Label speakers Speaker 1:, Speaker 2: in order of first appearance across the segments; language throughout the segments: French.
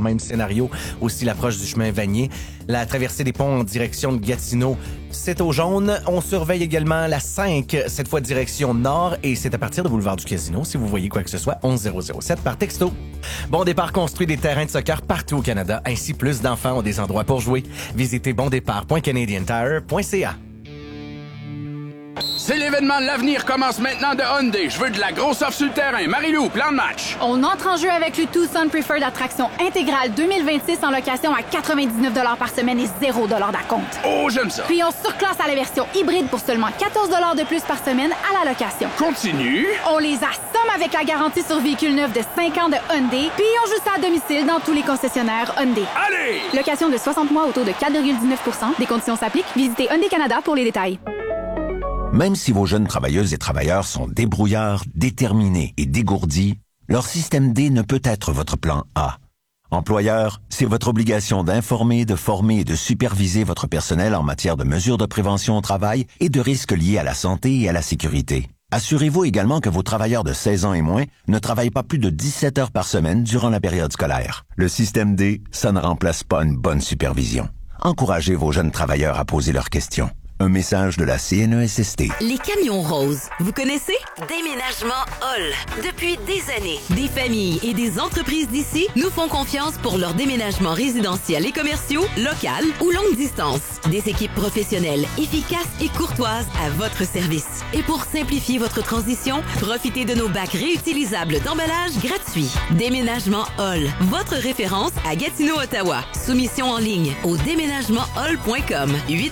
Speaker 1: même scénario. Aussi l'approche du chemin Vanier. La traversée des ponts en direction de Gatineau, c'est au jaune. On surveille également la 5, cette fois direction nord, et c'est à partir de Boulevard du Casino. Si vous voyez quoi que ce soit, 11007 par texto. Bon Départ construit des terrains de soccer partout au Canada. Ainsi, plus d'enfants ont des endroits pour jouer. Visitez bondépart.canadiantire.ca.
Speaker 2: C'est l'événement de l'avenir commence maintenant de Hyundai. Je veux de la grosse offre sur le terrain. Marie-Lou, plan de match.
Speaker 3: On entre en jeu avec le Tucson Preferred Attraction intégrale 2026 en location à 99 $ par semaine et 0 $ d'acompte.
Speaker 2: Oh, j'aime ça.
Speaker 3: Puis on surclasse à la version hybride pour seulement 14 $ de plus par semaine à la location.
Speaker 2: Continue.
Speaker 3: On les assomme avec la garantie sur véhicule neuf de 5 ans de Hyundai. Puis on joue ça à domicile dans tous les concessionnaires Hyundai.
Speaker 2: Allez!
Speaker 3: Location de 60 mois au taux de 4,19 %. Des conditions s'appliquent. Visitez Hyundai Canada pour les détails.
Speaker 4: Même si vos jeunes travailleuses et travailleurs sont débrouillards, déterminés et dégourdis, leur système D ne peut être votre plan A. Employeur, c'est votre obligation d'informer, de former et de superviser votre personnel en matière de mesures de prévention au travail et de risques liés à la santé et à la sécurité. Assurez-vous également que vos travailleurs de 16 ans et moins ne travaillent pas plus de 17 heures par semaine durant la période scolaire. Le système D, ça ne remplace pas une bonne supervision. Encouragez vos jeunes travailleurs à poser leurs questions. Un message de la CNESST.
Speaker 5: Les camions roses, vous connaissez? Déménagement Hall. Depuis des années, des familles et des entreprises d'ici nous font confiance pour leurs déménagements résidentiels et commerciaux, local ou longue distance. Des équipes professionnelles, efficaces et courtoises à votre service. Et pour simplifier votre transition, profitez de nos bacs réutilisables d'emballage gratuits. Déménagement Hall, votre référence à Gatineau, Ottawa. Soumission en ligne au déménagementhall.com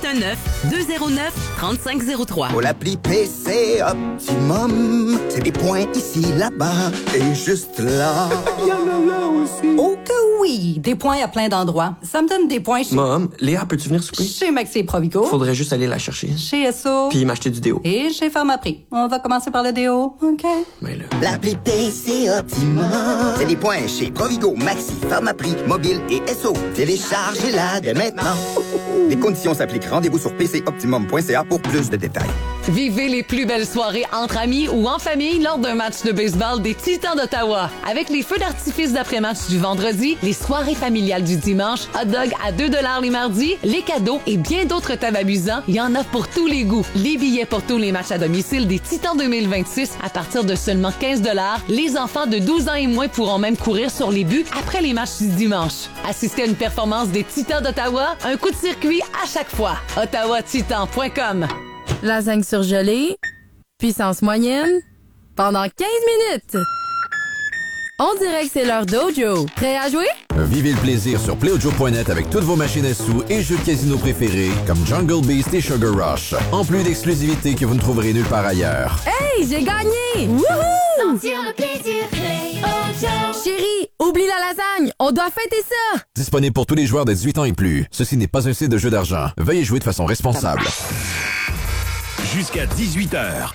Speaker 5: 819-209-3503.
Speaker 6: Pour l'appli PC Optimum, c'est des points ici, là-bas et juste là. Il y en a là aussi.
Speaker 7: Oh que oui! Des points à plein d'endroits. Ça me donne des points chez...
Speaker 8: Mom, Léa, peux-tu venir souper?
Speaker 7: Chez Maxi et Provigo.
Speaker 8: Faudrait juste aller la chercher.
Speaker 7: Chez Esso.
Speaker 8: Puis m'acheter du déo.
Speaker 7: Et chez Pharmaprix. On va commencer par le déo, OK?
Speaker 8: Mais là...
Speaker 6: L'appli PC Optimum, c'est des points chez Provigo, Maxi, Pharmaprix, Mobile et Esso. Téléchargez-la dès maintenant. Les conditions s'appliquent. Rendez-vous sur pcoptimum.ca pour plus de détails.
Speaker 9: Vivez les plus belles soirées entre amis ou en famille lors d'un match de baseball des Titans d'Ottawa. Avec les feux d'artifice d'après-match du vendredi, les soirées familiales du dimanche, hot dog à 2 $ les mardis, les cadeaux et bien d'autres tables amusants, il y en a pour tous les goûts. Les billets pour tous les matchs à domicile des Titans 2026 à partir de seulement 15 $. Les enfants de 12 ans et moins pourront même courir sur les buts après les matchs du dimanche. Assister à une performance des Titans d'Ottawa, un coup de circuit à chaque fois. ottawatitan.com.
Speaker 10: Lasagne surgelée, puissance moyenne, pendant 15 minutes. On dirait que c'est l'heure Dojo. Prêt à jouer?
Speaker 11: Vivez le plaisir sur playaudio.net avec toutes vos machines à sous et jeux de casino préférés comme Jungle Beast et Sugar Rush. En plus d'exclusivités que vous ne trouverez nulle part ailleurs.
Speaker 10: Hey, j'ai gagné! Wouhou!
Speaker 12: Sentir le plaisir, Play-O-Joe.
Speaker 10: Chérie, oublie la lasagne, on doit fêter ça!
Speaker 11: Disponible pour tous les joueurs de 18 ans et plus. Ceci n'est pas un site de jeu d'argent. Veuillez jouer de façon responsable.
Speaker 13: Jusqu'à 18h.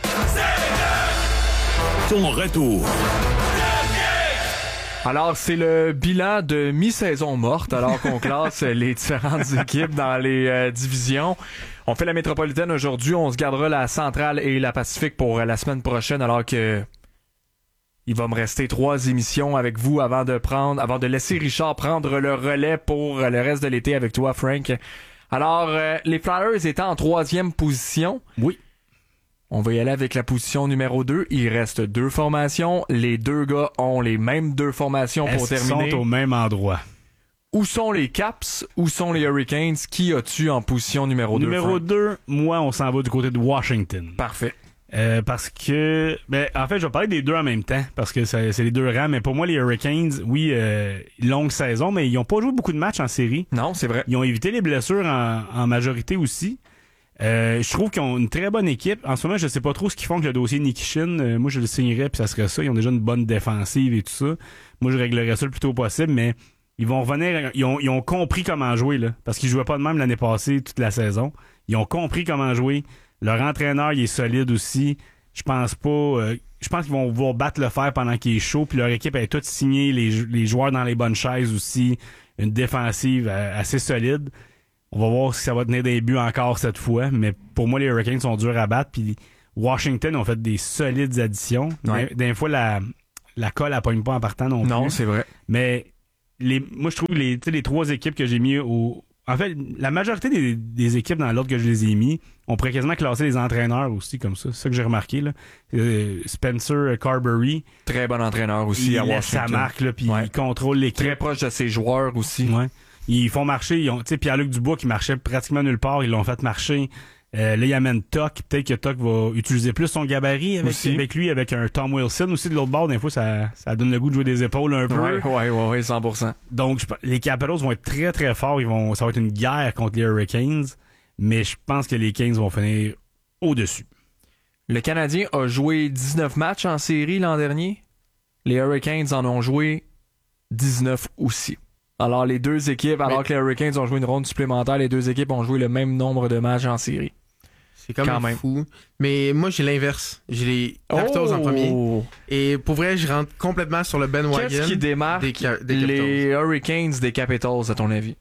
Speaker 13: Ton retour.
Speaker 14: Alors, c'est le bilan de mi-saison morte, alors qu'on classe les différentes équipes dans les divisions. On fait la métropolitaine aujourd'hui, on se gardera la centrale et la Pacifique pour la semaine prochaine, alors que il va me rester 3 émissions avec vous avant de laisser Richard prendre le relais pour le reste de l'été avec toi, Frank. Alors, les Flyers étaient en 3e position.
Speaker 15: Oui.
Speaker 14: On va y aller avec la position numéro 2. Il reste 2 formations. Les 2 gars ont les mêmes 2 formations pour terminer.
Speaker 15: Ils sont au même endroit.
Speaker 14: Où sont les Caps? Où sont les Hurricanes? Qui as-tu en position numéro 2?
Speaker 15: Numéro 2, moi, on s'en va du côté de Washington.
Speaker 14: Parfait.
Speaker 15: Parce que... en fait, je vais parler des 2 en même temps, parce que c'est les 2 rangs. Mais pour moi, les Hurricanes, oui, longue saison, mais ils n'ont pas joué beaucoup de matchs en série.
Speaker 14: Non, c'est vrai.
Speaker 15: Ils ont évité les blessures en majorité aussi. Je trouve qu'ils ont une très bonne équipe. En ce moment, je sais pas trop ce qu'ils font avec le dossier Nikishin. Moi, je le signerais, puis ça serait ça. Ils ont déjà une bonne défensive et tout ça. Moi, je réglerais ça le plus tôt possible, mais ils vont revenir. Ils ont compris comment jouer, là, parce qu'ils jouaient pas de même l'année passée, toute la saison. Ils ont compris comment jouer. Leur entraîneur, il est solide aussi. Je pense qu'ils vont pouvoir battre le fer pendant qu'il est chaud, puis leur équipe est toute signée, les joueurs dans les bonnes chaises aussi. Une défensive assez solide. On va voir si ça va tenir des buts encore cette fois, mais pour moi, les Hurricanes sont durs à battre. Puis Washington ont fait des solides additions.
Speaker 14: Ouais.
Speaker 15: Des fois, la colle, elle pogne pas en partant non plus.
Speaker 14: Non, c'est vrai.
Speaker 15: Mais moi, je trouve les 3 équipes que j'ai mis au... En fait, la majorité des équipes dans l'ordre que je les ai mis, on pourrait quasiment classer les entraîneurs aussi comme ça. C'est ça que j'ai remarqué, là. Spencer Carberry.
Speaker 14: Très bon entraîneur aussi à Washington.
Speaker 15: Il laisse sa marque, là, puis il contrôle l'équipe.
Speaker 14: Très proche de ses joueurs aussi.
Speaker 15: Ouais. Ils font marcher, tu sais, Pierre-Luc Dubois qui marchait pratiquement nulle part, ils l'ont fait marcher. Là, il amène Tuck. Peut-être que Tuck va utiliser plus son gabarit avec lui, avec un Tom Wilson aussi de l'autre bord. Des fois, ça donne le goût de jouer des épaules un peu.
Speaker 14: Ouais, 100%.
Speaker 15: Donc, les Capitals vont être très, très forts. Ça va être une guerre contre les Hurricanes. Mais je pense que les Kings vont finir au-dessus.
Speaker 14: Le Canadien a joué 19 matchs en série l'an dernier. Les Hurricanes en ont joué 19 aussi. Alors, les deux équipes, alors que les Hurricanes ont joué une ronde supplémentaire, les deux équipes ont joué le même nombre de matchs en série.
Speaker 16: C'est quand même fou. Mais moi, j'ai l'inverse. J'ai les Capitals en premier. Et pour vrai, je rentre complètement sur le bandwagon.
Speaker 14: Qu'est-ce qui démarque les Hurricanes des Capitals, à ton avis?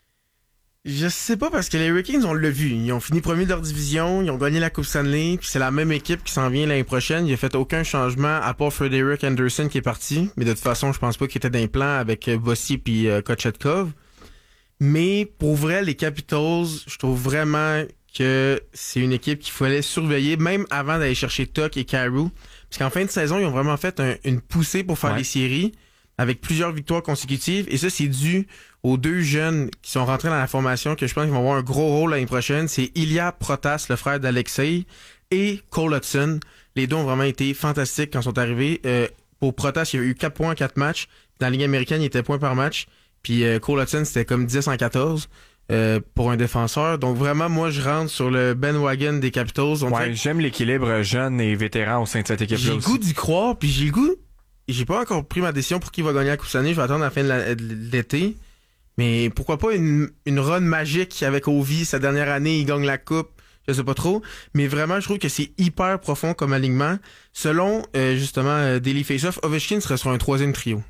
Speaker 16: Je sais pas, parce que les Hurricanes, on l'a vu. Ils ont fini premier de leur division, ils ont gagné la Coupe Stanley, puis c'est la même équipe qui s'en vient l'année prochaine. Il a fait aucun changement, à part Frederick Anderson qui est parti. Mais de toute façon, je pense pas qu'il était d'un plan avec Bossy puis Kochetkov. Mais pour vrai, les Capitals, je trouve vraiment que c'est une équipe qu'il fallait surveiller, même avant d'aller chercher Tuck et Kyrou. Parce qu'en fin de saison, ils ont vraiment fait une poussée pour faire les séries, avec plusieurs victoires consécutives. Et ça, c'est dû aux 2 jeunes qui sont rentrés dans la formation, que je pense qu'ils vont avoir un gros rôle l'année prochaine. C'est Ilya Protas, le frère d'Alexei, et Cole Hudson. Les deux ont vraiment été fantastiques quand ils sont arrivés. Pour Protas, il y a eu 4 points en 4 matchs. Dans la Ligue américaine, il était point par match. Puis Cole Hudson, c'était comme 10 en 14 pour un défenseur. Donc vraiment, moi, je rentre sur le bandwagon des Capitals.
Speaker 14: J'aime l'équilibre jeune et vétéran au sein de cette équipe-là.
Speaker 16: J'ai le goût d'y croire, puis j'ai le goût... J'ai pas encore pris ma décision pour qui va gagner la Coupe Stanley. Je vais attendre la fin de l'été. Mais pourquoi pas une run magique avec Ovi, sa dernière année, il gagne la Coupe. Je sais pas trop. Mais vraiment, je trouve que c'est hyper profond comme alignement. Selon, justement, Daily Faceoff, Ovechkin serait sur un 3e trio.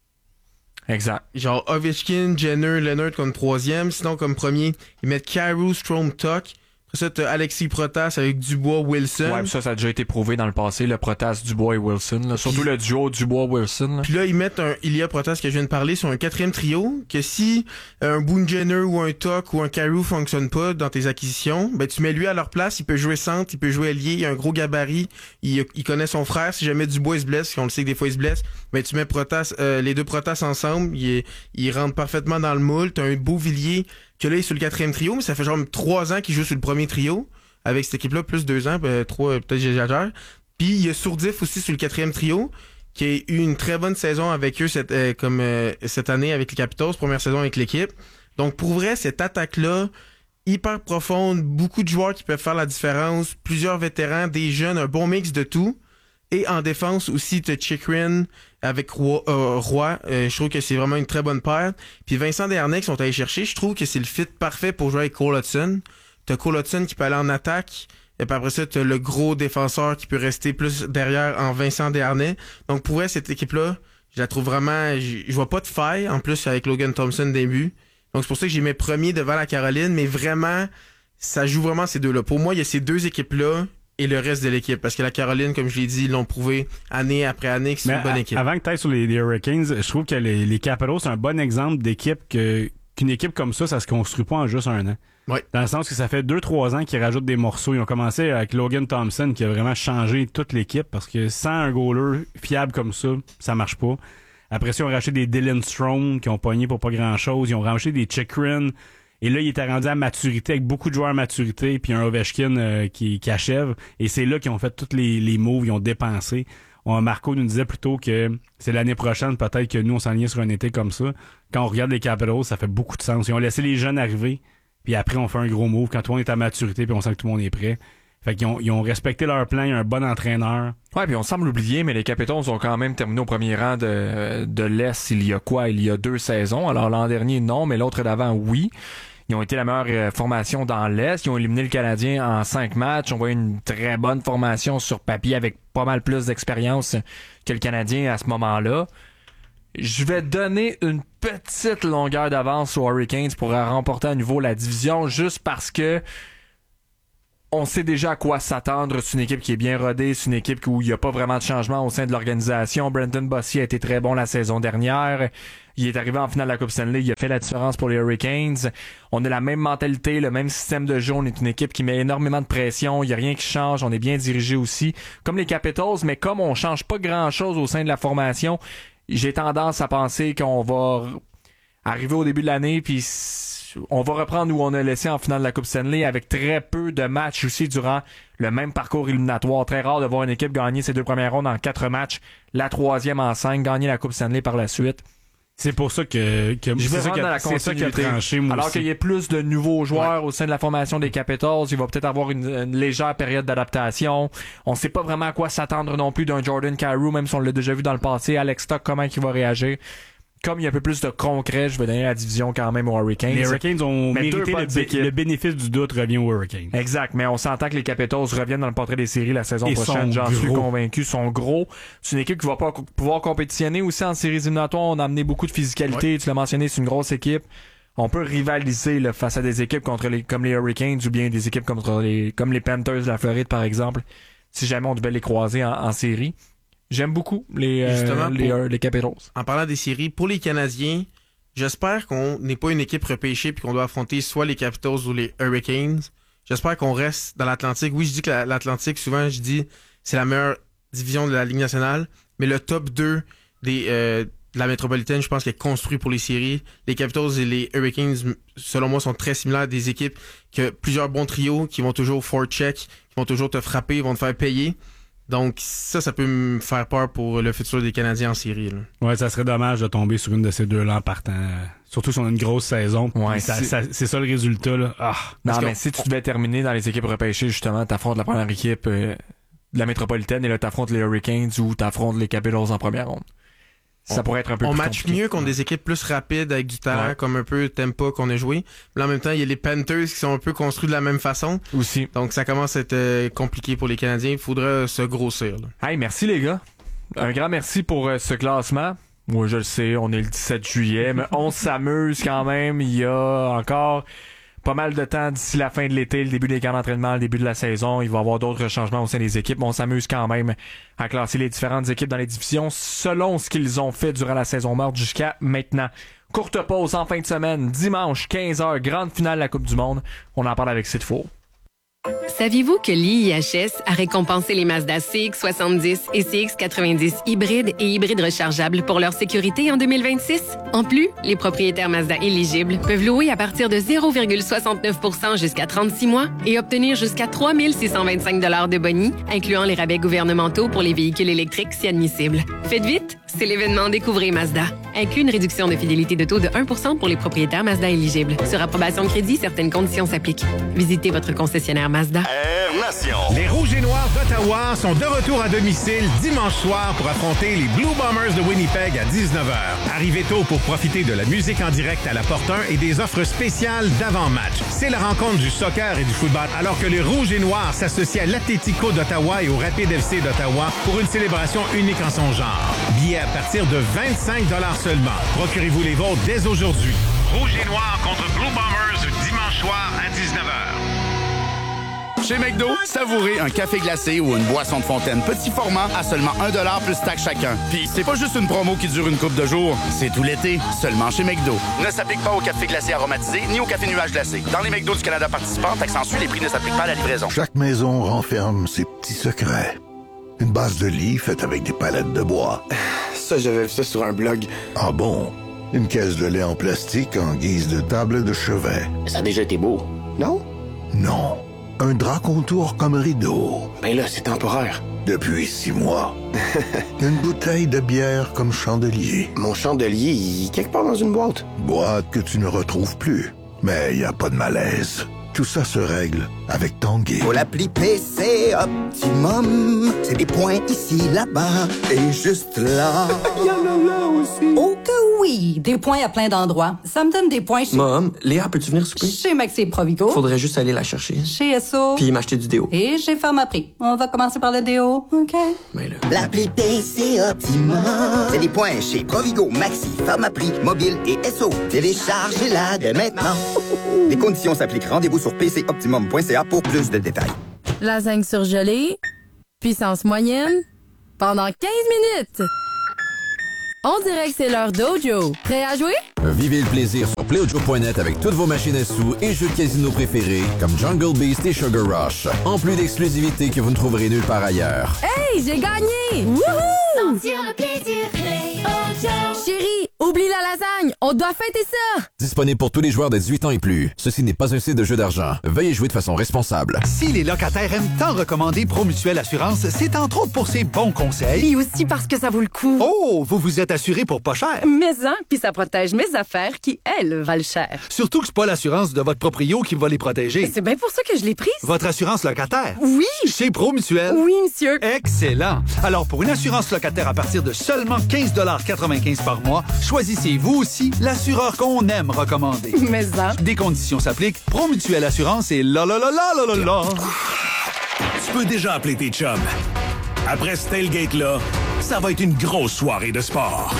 Speaker 14: Exact.
Speaker 16: Genre Ovechkin, Jenner, Leonard comme 3e. Sinon, comme premier, ils mettent Kyrou, Strome, Tuck. Après ça, t'as Alexis Protas avec Dubois, Wilson.
Speaker 14: Ouais, ça a déjà été prouvé dans le passé, le Protas, Dubois et Wilson. Là. Surtout le duo Dubois-Wilson.
Speaker 16: Puis là, ils mettent un Ilya Protas que je viens de parler sur un 4e trio, que si un Boone Jenner ou un Tuck ou un Kyrou fonctionne pas dans tes acquisitions, ben tu mets lui à leur place, il peut jouer centre, il peut jouer ailier, il a un gros gabarit, il connaît son frère. Si jamais Dubois il se blesse, on le sait que des fois il se blesse, ben tu mets Protas, les deux Protas ensemble, ils rentrent parfaitement dans le moule. T'as un Beauvillier que là, il est sur le 4e trio, mais ça fait genre 3 ans qu'il joue sur le premier trio, avec cette équipe-là, plus 2 ans, 3, peut-être j'exagère. Puis il y a Sourdif aussi sur le 4e trio, qui a eu une très bonne saison avec eux cette année avec les Capitals, première saison avec l'équipe. Donc pour vrai, cette attaque-là, hyper profonde, beaucoup de joueurs qui peuvent faire la différence, plusieurs vétérans, des jeunes, un bon mix de tout. Et en défense aussi, t'as Chychrun avec Roy. Je trouve que c'est vraiment une très bonne paire. Puis Vincent Desharnais qui sont allés chercher, je trouve que c'est le fit parfait pour jouer avec Cole Hudson. T'as Cole Hudson qui peut aller en attaque. Et puis après ça, t'as le gros défenseur qui peut rester plus derrière en Vincent Desharnais. Donc pour vrai, cette équipe-là, je la trouve vraiment... Je vois pas de faille, en plus avec Logan Thompson début. Donc c'est pour ça que j'ai mis premier devant la Caroline. Mais vraiment, ça joue vraiment ces deux-là. Pour moi, il y a ces deux équipes-là et le reste de l'équipe. Parce que la Caroline, comme je l'ai dit, ils l'ont prouvé année après année que c'est une bonne équipe.
Speaker 15: Avant que tu ailles sur les Hurricanes, je trouve que les Capitals, c'est un bon exemple d'équipe qu'une équipe comme ça se construit pas en juste un an.
Speaker 16: Ouais.
Speaker 15: Dans le sens que ça fait 2-3 ans qu'ils rajoutent des morceaux. Ils ont commencé avec Logan Thompson qui a vraiment changé toute l'équipe parce que sans un goaler fiable comme ça marche pas. Après ça, ils ont racheté des Dylan Strome qui ont pogné pour pas grand-chose. Ils ont racheté des Chychrun. Et là, il était rendu à maturité, avec beaucoup de joueurs à maturité, puis un Ovechkin qui achève. Et c'est là qu'ils ont fait tous les moves, ils ont dépensé. Marco nous disait plutôt que c'est l'année prochaine, peut-être que nous, on s'enligne sur un été comme ça. Quand on regarde les Capitals, ça fait beaucoup de sens. Ils ont laissé les jeunes arriver, puis après, on fait un gros move quand tout le monde est à maturité, puis on sent que tout le monde est prêt. Fait qu'ils ont respecté leur plan, il y a un bon entraîneur.
Speaker 14: Ouais, puis on semble l'oublier, mais les Capitals ont quand même terminé au premier rang de l'Est il y a 2 saisons. Alors l'an dernier, non, mais l'autre d'avant, oui. Ils ont été la meilleure formation dans l'Est. Ils ont éliminé le Canadien en 5 matchs. On voit une très bonne formation sur papier avec pas mal plus d'expérience que le Canadien à ce moment-là. Je vais donner une petite longueur d'avance aux Hurricanes pour remporter à nouveau la division juste parce que on sait déjà à quoi s'attendre. C'est une équipe qui est bien rodée, c'est une équipe où il n'y a pas vraiment de changement au sein de l'organisation. Brendan Bossy a été très bon la saison dernière. Il est arrivé en finale de la Coupe Stanley, il a fait la différence pour les Hurricanes. On a la même mentalité, le même système de jeu. On est une équipe qui met énormément de pression. Il n'y a rien qui change. On est bien dirigé aussi. Comme les Capitals, mais comme on change pas grand-chose au sein de la formation, j'ai tendance à penser qu'on va arriver au début de l'année, puis on va reprendre où on a laissé en finale de la Coupe Stanley avec très peu de matchs aussi durant le même parcours éliminatoire. Très rare de voir une équipe gagner ses 2 premières rondes en 4 matchs, la 3e en 5, gagner la Coupe Stanley par la suite.
Speaker 15: C'est pour ça que
Speaker 14: je vais rendre dans la continuité.
Speaker 15: Tranché, alors
Speaker 14: qu'il y ait plus de nouveaux joueurs au sein de la formation des Capitals, il va peut-être avoir une légère période d'adaptation. On sait pas vraiment à quoi s'attendre non plus d'un Jordan Kyrou, même si on l'a déjà vu dans le passé. Alex Stock, comment il va réagir? Comme il y a un peu plus de concret, je vais donner la division quand même aux Hurricanes.
Speaker 15: Les Hurricanes ont mérité le bénéfice du doute revient aux Hurricanes.
Speaker 14: Exact, mais on s'entend que les Capitals reviennent dans le portrait des séries la saison prochaine. J'en suis convaincu. Ils sont gros. C'est une équipe qui va pas pouvoir compétitionner aussi en séries éliminatoires. On a amené beaucoup de physicalité. Ouais. Tu l'as mentionné, c'est une grosse équipe. On peut rivaliser là, face à des équipes comme les Hurricanes ou bien des équipes comme les Panthers de la Floride, par exemple, si jamais on devait les croiser en série. J'aime beaucoup les Capitals.
Speaker 16: En parlant des séries, pour les Canadiens, j'espère qu'on n'est pas une équipe repêchée puis qu'on doit affronter soit les Capitals ou les Hurricanes. J'espère qu'on reste dans l'Atlantique. Oui, je dis que l'Atlantique, souvent, je dis c'est la meilleure division de la Ligue nationale, mais le top 2 de la métropolitaine, je pense qu'il est construit pour les séries. Les Capitals et les Hurricanes, selon moi, sont très similaires, des équipes qui ont plusieurs bons trios, qui vont toujours forecheck, qui vont toujours te frapper, vont te faire payer. Donc ça peut me faire peur pour le futur des Canadiens en série. Là.
Speaker 15: Ouais, ça serait dommage de tomber sur une de ces deux-là en partant. Surtout si on a une grosse saison. Ouais, c'est ça le résultat. Là.
Speaker 14: Non, mais si tu devais terminer dans les équipes repêchées, justement, t'affrontes la première équipe de la métropolitaine et là t'affrontes les Hurricanes ou t'affrontes les Capitals en première ronde. Ça pourrait être un peu plus
Speaker 16: compliqué. On match mieux contre des équipes plus rapides avec du talent, comme un peu Tampa qu'on a joué. Mais en même temps, il y a les Panthers qui sont un peu construits de la même façon.
Speaker 14: Aussi.
Speaker 16: Donc ça commence à être compliqué pour les Canadiens. Il faudrait se grossir. Là.
Speaker 14: Hey, merci les gars. Un grand merci pour ce classement. Moi, je le sais, on est le 17 juillet, mais on s'amuse quand même. Il y a encore pas mal de temps d'ici la fin de l'été, le début des camps d'entraînement, le début de la saison. Il va y avoir d'autres changements au sein des équipes, mais on s'amuse quand même à classer les différentes équipes dans les divisions selon ce qu'ils ont fait durant la saison morte jusqu'à maintenant. Courte pause en fin de semaine, dimanche 15h, grande finale de la Coupe du Monde. On en parle avec Sid Four.
Speaker 17: Saviez-vous que l'IIHS a récompensé les Mazda CX-70 et CX-90 hybrides et hybrides rechargeables pour leur sécurité en 2026? En plus, les propriétaires Mazda éligibles peuvent louer à partir de 0,69% jusqu'à 36 mois et obtenir jusqu'à 3 625 $ de boni, incluant les rabais gouvernementaux pour les véhicules électriques si admissibles. Faites vite, c'est l'événement Découvrez Mazda. Inclut une réduction de fidélité de taux de 1% pour les propriétaires Mazda éligibles. Sur approbation de crédit, certaines conditions s'appliquent. Visitez votre concessionnaire Mazda.
Speaker 18: Air Nation. Les Rouges et Noirs d'Ottawa sont de retour à domicile dimanche soir pour affronter les Blue Bombers de Winnipeg à 19h. Arrivez tôt pour profiter de la musique en direct à la Porte 1 et des offres spéciales d'avant-match. C'est la rencontre du soccer et du football, alors que les Rouges et Noirs s'associent à l'Atlético d'Ottawa et au Rapid FC d'Ottawa pour une célébration unique en son genre. Billets à partir de 25 $ seulement. Procurez-vous les vôtres dès aujourd'hui. Rouges et Noirs contre Blue Bombers dimanche soir à 19h.
Speaker 2: Chez McDo, savourez un café glacé ou une boisson de fontaine petit format à seulement 1$ plus taxe chacun. Puis c'est pas juste une promo qui dure une couple de jours, c'est tout l'été, seulement chez McDo. Ne s'applique pas au café glacé aromatisé ni au café nuage glacé. Dans les McDo du Canada participants, taxe ensuite, les prix ne s'appliquent pas à la livraison.
Speaker 19: Chaque maison renferme ses petits secrets. Une base de lit faite avec des palettes de bois.
Speaker 8: Ça, j'avais vu ça sur un blog.
Speaker 19: Ah bon? Une caisse de lait en plastique en guise de table de chevet.
Speaker 8: Ça a déjà été beau, non?
Speaker 19: Non. Un drap contour comme rideau.
Speaker 8: Ben là, c'est temporaire.
Speaker 19: Depuis 6 mois. Une bouteille de bière comme chandelier.
Speaker 8: Mon chandelier, il est quelque part dans une boîte.
Speaker 19: Boîte que tu ne retrouves plus. Mais il n'y a pas de malaise. Tout ça se règle avec Tanguay.
Speaker 6: Pour l'appli PC Optimum, c'est des points ici, là-bas et juste là.
Speaker 12: Il y en a là aussi.
Speaker 6: Oh!
Speaker 7: Que oui, des points à plein d'endroits. Ça me donne des points chez...
Speaker 8: Mom, Léa, peux-tu venir souper?
Speaker 7: Chez Maxi Provigo.
Speaker 8: Faudrait juste aller la chercher.
Speaker 7: Chez Esso.
Speaker 8: Puis m'acheter du déo.
Speaker 7: Et chez Pharmaprix. On va commencer par le déo, OK?
Speaker 8: Mais là...
Speaker 6: L'appli PC Optimum. C'est des points chez Provigo, Maxi, Pharmaprix, Mobile et SO. Téléchargez-la dès maintenant. Les conditions s'appliquent. Rendez-vous sur pcoptimum.ca pour plus de détails.
Speaker 10: Lasagne surgelée, puissance moyenne, pendant 15 minutes. On dirait que c'est l'heure d'Ojo. Prêt à jouer?
Speaker 11: Vivez le plaisir sur PlayOjo.net avec toutes vos machines à sous et jeux de casino préférés comme Jungle Beast et Sugar Rush. En plus d'exclusivités que vous ne trouverez nulle part ailleurs.
Speaker 10: Hey, j'ai gagné! Wouhou!
Speaker 12: Sentir le plaisir, PlayOjo.
Speaker 10: Chérie, oublie la lasagne, on doit fêter ça!
Speaker 11: Disponible pour tous les joueurs de 18 ans et plus. Ceci n'est pas un site de jeu d'argent. Veuillez jouer de façon responsable.
Speaker 20: Si les locataires aiment tant recommander Promutuelle Assurance, c'est entre autres pour ses bons conseils.
Speaker 21: Et aussi parce que ça vaut le coup.
Speaker 20: Oh, vous vous êtes assuré pour pas cher.
Speaker 21: Mais puis ça protège mes affaires qui, elles, valent cher.
Speaker 20: Surtout que c'est pas l'assurance de votre proprio qui va les protéger.
Speaker 21: C'est bien pour ça que je l'ai prise.
Speaker 20: Votre assurance locataire?
Speaker 21: Oui.
Speaker 20: Chez Promutuelle?
Speaker 21: Oui, monsieur.
Speaker 20: Excellent. Alors, pour une assurance locataire à partir de seulement 15,95 $ par mois, choisissez vous aussi l'assureur qu'on aime recommander.
Speaker 21: Mais
Speaker 20: des conditions s'appliquent. Promutuelle Assurance et la.
Speaker 13: Tu peux déjà appeler tes chums. Après ce tailgate-là, ça va être une grosse soirée de sport.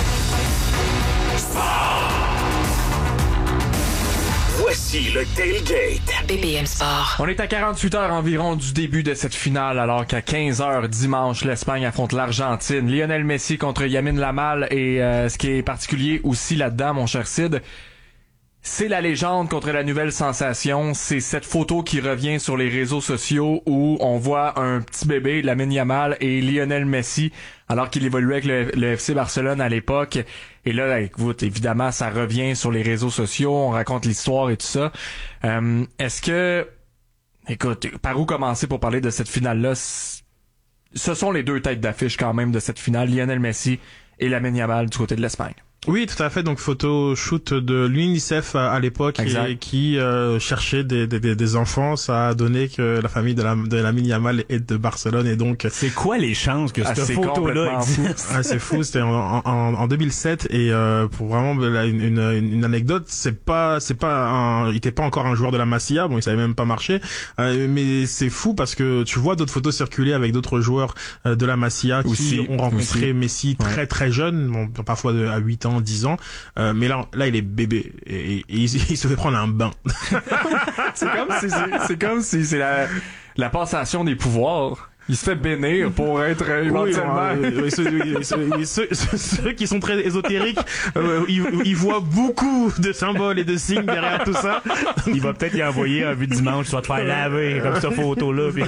Speaker 13: Voici le tailgate.
Speaker 5: BPM Sport.
Speaker 14: On est à 48 heures environ du début de cette finale, alors qu'à 15 heures dimanche, l'Espagne affronte l'Argentine. Lionel Messi contre Lamine Yamal et ce qui est particulier aussi là-dedans, mon cher Sid, c'est la légende contre la nouvelle sensation. C'est cette photo qui revient sur les réseaux sociaux où on voit un petit bébé, Lamine Yamal et Lionel Messi, alors qu'il évoluait avec le FC Barcelone à l'époque. Et là, écoute, évidemment, ça revient sur les réseaux sociaux, on raconte l'histoire et tout ça. Est-ce que... Écoute, par où commencer pour parler de cette finale-là? Ce sont les deux têtes d'affiche quand même de cette finale, Lionel Messi et Lamine Yamal du côté de l'Espagne.
Speaker 16: Oui, tout à fait. Donc, photo shoot de l'UNICEF à l'époque et qui cherchait des enfants. Ça a donné que la famille de Lamine Yamal est de Barcelone et donc...
Speaker 15: C'est quoi les chances que cette photo-là existe?
Speaker 16: C'est fou. C'était en 2007 et pour vraiment une anecdote, il était pas encore un joueur de la Masia. Bon, il savait même pas marcher. Mais c'est fou parce que tu vois d'autres photos circuler avec d'autres joueurs de la Masia qui ont rencontré Messi très très jeune, bon, parfois à 8 ans. 10 ans, mais là il est bébé et il se fait prendre un bain.
Speaker 14: c'est comme si c'est la passation des pouvoirs. Il se fait bénir pour être éventuellement...
Speaker 16: Ceux qui sont très ésotériques, ils voient beaucoup de symboles et de signes derrière tout ça.
Speaker 15: Il va peut-être y envoyer un but dimanche, soit te faire laver, comme cette photo-là. Puis...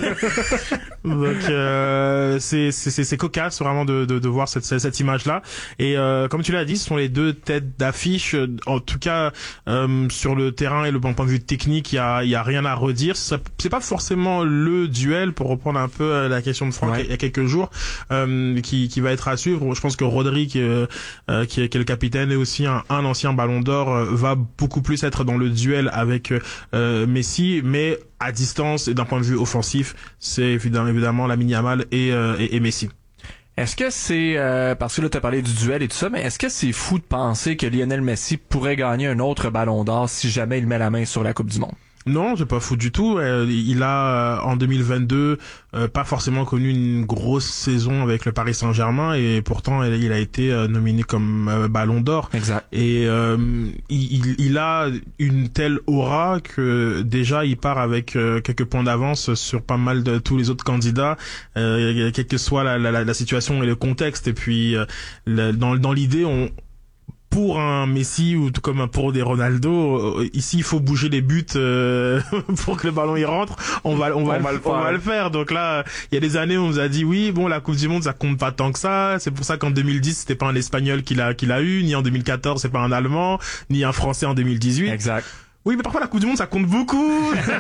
Speaker 16: Donc, c'est cocasse vraiment de voir cette image-là. Et comme tu l'as dit, ce sont les deux têtes d'affiche. En tout cas, sur le terrain et le point de vue technique, il y a rien à redire. C'est pas forcément le duel, pour reprendre un peu la question de Franck il y a quelques jours, qui va être à suivre. Je pense que Rodri qui est le capitaine et aussi un ancien Ballon d'Or va beaucoup plus être dans le duel avec Messi, mais à distance et d'un point de vue offensif, c'est évidemment Lamine Yamal et Messi.
Speaker 14: Est-ce que c'est parce que là t'as parlé du duel et tout ça, mais est-ce que c'est fou de penser que Lionel Messi pourrait gagner un autre Ballon d'Or si jamais il met la main sur la Coupe du Monde?
Speaker 16: Non, c'est pas fou du tout. Il a en 2022 pas forcément connu une grosse saison avec le Paris Saint-Germain et pourtant il a été nominé comme Ballon d'Or.
Speaker 14: Exact.
Speaker 16: Et il a une telle aura que déjà il part avec quelques points d'avance sur pas mal de tous les autres candidats, quelle que soit la situation et le contexte. Et puis dans l'idée, pour un Messi ou tout comme pour des Ronaldo, ici il faut bouger les buts pour que le ballon y rentre. On va le faire. Donc là, il y a des années on nous a dit oui, bon, la Coupe du Monde ça compte pas tant que ça. C'est pour ça qu'en 2010 c'était pas un Espagnol qui l'a eu, ni en 2014 c'est pas un Allemand, ni un Français en 2018.
Speaker 14: Exact.
Speaker 16: Oui, mais parfois la Coupe du Monde ça compte beaucoup.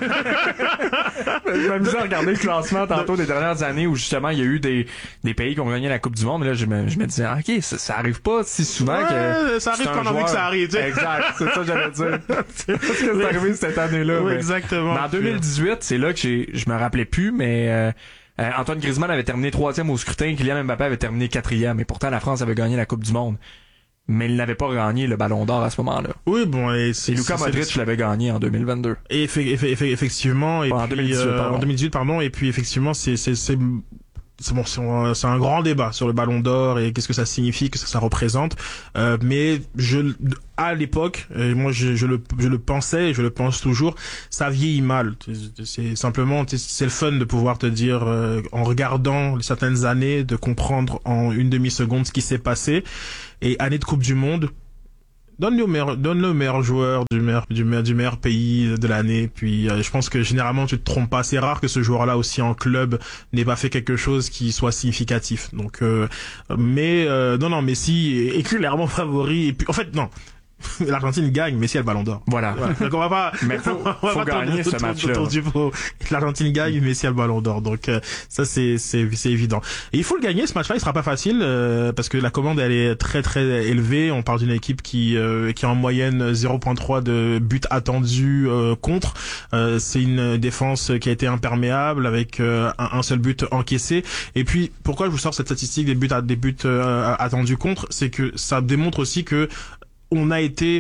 Speaker 14: Je m'amusais à regarder le classement tantôt des dernières années où justement il y a eu des pays qui ont gagné la Coupe du Monde. Mais là, je me disais, ok, ça arrive pas si souvent que
Speaker 16: ça arrive quand on a vu que ça arrive. Tu sais.
Speaker 14: Exact, c'est ça que j'allais dire. C'est parce que c'est arrivé cette année-là.
Speaker 16: Oui,
Speaker 14: mais,
Speaker 16: exactement.
Speaker 14: Mais en 2018, c'est là que je me rappelais plus, mais Antoine Griezmann avait terminé 3e au scrutin, Kylian Mbappé avait terminé 4e, et pourtant la France avait gagné la Coupe du Monde. mais il n'avait pas gagné le Ballon d'Or à ce moment-là.
Speaker 1: Oui, bon, et
Speaker 14: Luka Modric l'avait gagné en 2022.
Speaker 1: Et effectivement, et
Speaker 14: en
Speaker 1: 2018, pardon, et puis effectivement, c'est un grand débat sur le Ballon d'Or et qu'est-ce que ça signifie, qu'est-ce que ça représente. Mais à l'époque, moi je le pensais et je le pense toujours, ça vieillit mal. C'est simplement, c'est le fun de pouvoir te dire, en regardant certaines années, de comprendre en une demi-seconde ce qui s'est passé. Et année de Coupe du Monde, donne le meilleur joueur du meilleur pays de l'année. Puis je pense que généralement tu te trompes pas. C'est rare que ce joueur-là aussi en club n'ait pas fait quelque chose qui soit significatif. Donc, non, Messi est clairement favori. Et puis en fait non. L'Argentine gagne, Messi a le Ballon d'Or.
Speaker 14: Voilà.
Speaker 1: Donc on va pas.
Speaker 14: Mais faut gagner ce match-là.
Speaker 1: L'Argentine gagne, Messi a le Ballon d'Or. Donc ça c'est évident. Et il faut le gagner. Ce match-là, il sera pas facile parce que la commande elle est très très élevée. On parle d'une équipe qui a en moyenne 0.3 de buts attendus contre. C'est une défense qui a été imperméable avec un seul but encaissé. Et puis pourquoi je vous sors cette statistique des buts attendus contre, c'est que ça démontre aussi que on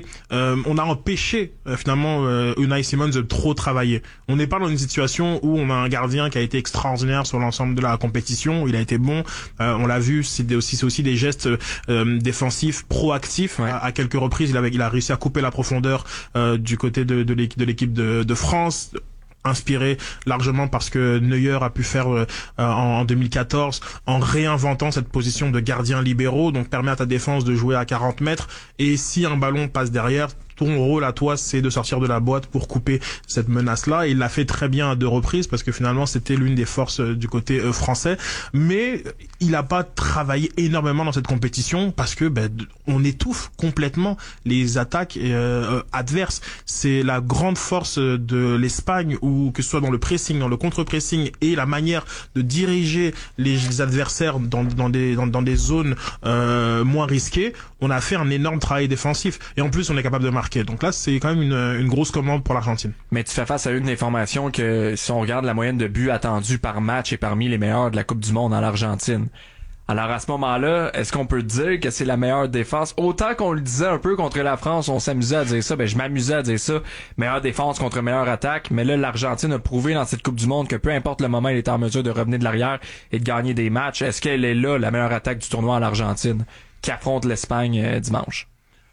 Speaker 1: a empêché finalement Unai Simons de trop travailler. On n'est pas dans une situation où on a un gardien qui a été extraordinaire sur l'ensemble de la compétition. Il a été bon. On l'a vu. C'est aussi des gestes défensifs proactifs. Ouais. À quelques reprises, il a réussi à couper la profondeur du côté de l'équipe de France. Inspiré largement parce que Neuer a pu faire en 2014 en réinventant cette position de gardien libéraux, donc permet à ta défense de jouer à 40 mètres et si un ballon passe derrière, ton rôle à toi, c'est de sortir de la boîte pour couper cette menace-là. Il l'a fait très bien à 2 reprises parce que finalement, c'était l'une des forces du côté français. Mais il n'a pas travaillé énormément dans cette compétition parce que on étouffe complètement les attaques adverses. C'est la grande force de l'Espagne, où que ce soit dans le pressing, dans le contre-pressing et la manière de diriger les adversaires dans des zones moins risquées. On a fait un énorme travail défensif et en plus, on est capable de marquer. Donc là, c'est quand même une grosse commande pour l'Argentine.
Speaker 14: Mais tu fais face à une information que si on regarde la moyenne de buts attendus par match est parmi les meilleurs de la Coupe du Monde en l'Argentine. Alors à ce moment-là, est-ce qu'on peut dire que c'est la meilleure défense? Autant qu'on le disait un peu contre la France, on s'amusait à dire ça, je m'amusais à dire ça, meilleure défense contre meilleure attaque, mais là l'Argentine a prouvé dans cette Coupe du Monde que peu importe le moment, elle est en mesure de revenir de l'arrière et de gagner des matchs. Est-ce qu'elle est là, la meilleure attaque du tournoi en l'Argentine, qui affronte l'Espagne dimanche?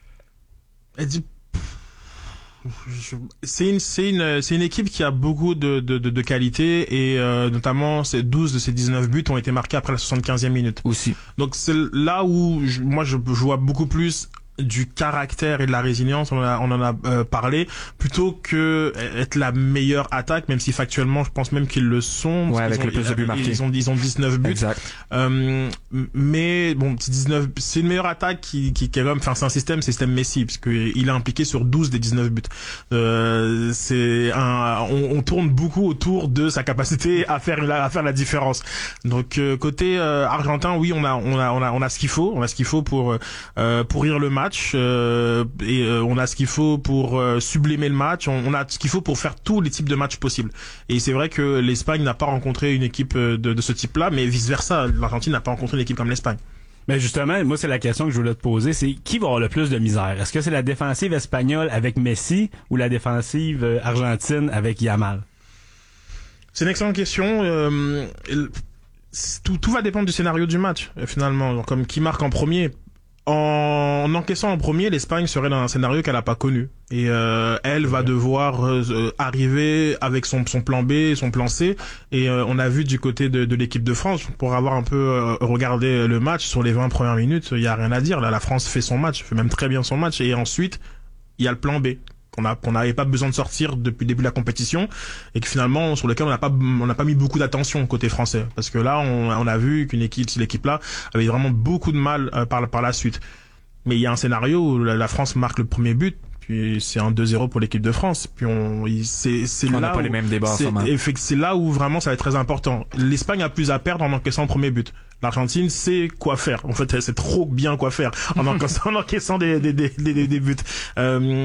Speaker 1: C'est une équipe qui a beaucoup de qualité et notamment 12 de ses 19 buts ont été marqués après la 75e minute.
Speaker 14: Aussi.
Speaker 1: Donc c'est là où je vois beaucoup plus du caractère et de la résilience, on en a parlé, plutôt que être la meilleure attaque, même si factuellement je pense même qu'ils le sont.
Speaker 14: Ouais, avec le plus de buts marqués.
Speaker 1: Ils ont 19 buts.
Speaker 14: Exact.
Speaker 1: Mais bon, 19, c'est une meilleure attaque qui est quand même, enfin c'est un système Messi, parce que il est impliqué sur 12 des 19 buts. On tourne beaucoup autour de sa capacité à faire la différence. Donc côté argentin, oui, on a ce qu'il faut, pour rire le match. On a ce qu'il faut pour sublimer le match, on a ce qu'il faut pour faire tous les types de matchs possibles. Et c'est vrai que l'Espagne n'a pas rencontré une équipe de ce type-là, mais vice-versa, l'Argentine n'a pas rencontré une équipe comme l'Espagne.
Speaker 15: Mais justement, moi c'est la question que je voulais te poser, c'est qui va avoir le plus de misère? Est-ce que c'est la défensive espagnole avec Messi ou la défensive argentine avec Yamal?
Speaker 1: C'est une excellente question. Tout va dépendre du scénario du match, finalement. Comme qui marque en premier. En encaissant en premier, l'Espagne serait dans un scénario qu'elle n'a pas connu. Et elle va devoir arriver avec son plan B, son plan C. Et on a vu du côté de l'équipe de France, pour avoir un peu regardé le match, sur les 20 premières minutes, il y a rien à dire. Là, la France fait son match, fait même très bien son match. Et ensuite, il y a le plan B qu'on n'avait pas besoin de sortir depuis le début de la compétition et que finalement sur lequel on n'a pas mis beaucoup d'attention côté français, parce que là on a vu qu'une équipe là avait vraiment beaucoup de mal par la suite. Mais il y a un scénario où la France marque le premier but, puis c'est un 2-0 pour l'équipe de France, puis on
Speaker 14: n'a pas les mêmes débats.
Speaker 1: C'est là où vraiment ça va être très important. L'Espagne a plus à perdre en encaissant le premier but. L'Argentine sait quoi faire. En fait, elle sait trop bien quoi faire en encaissant des buts.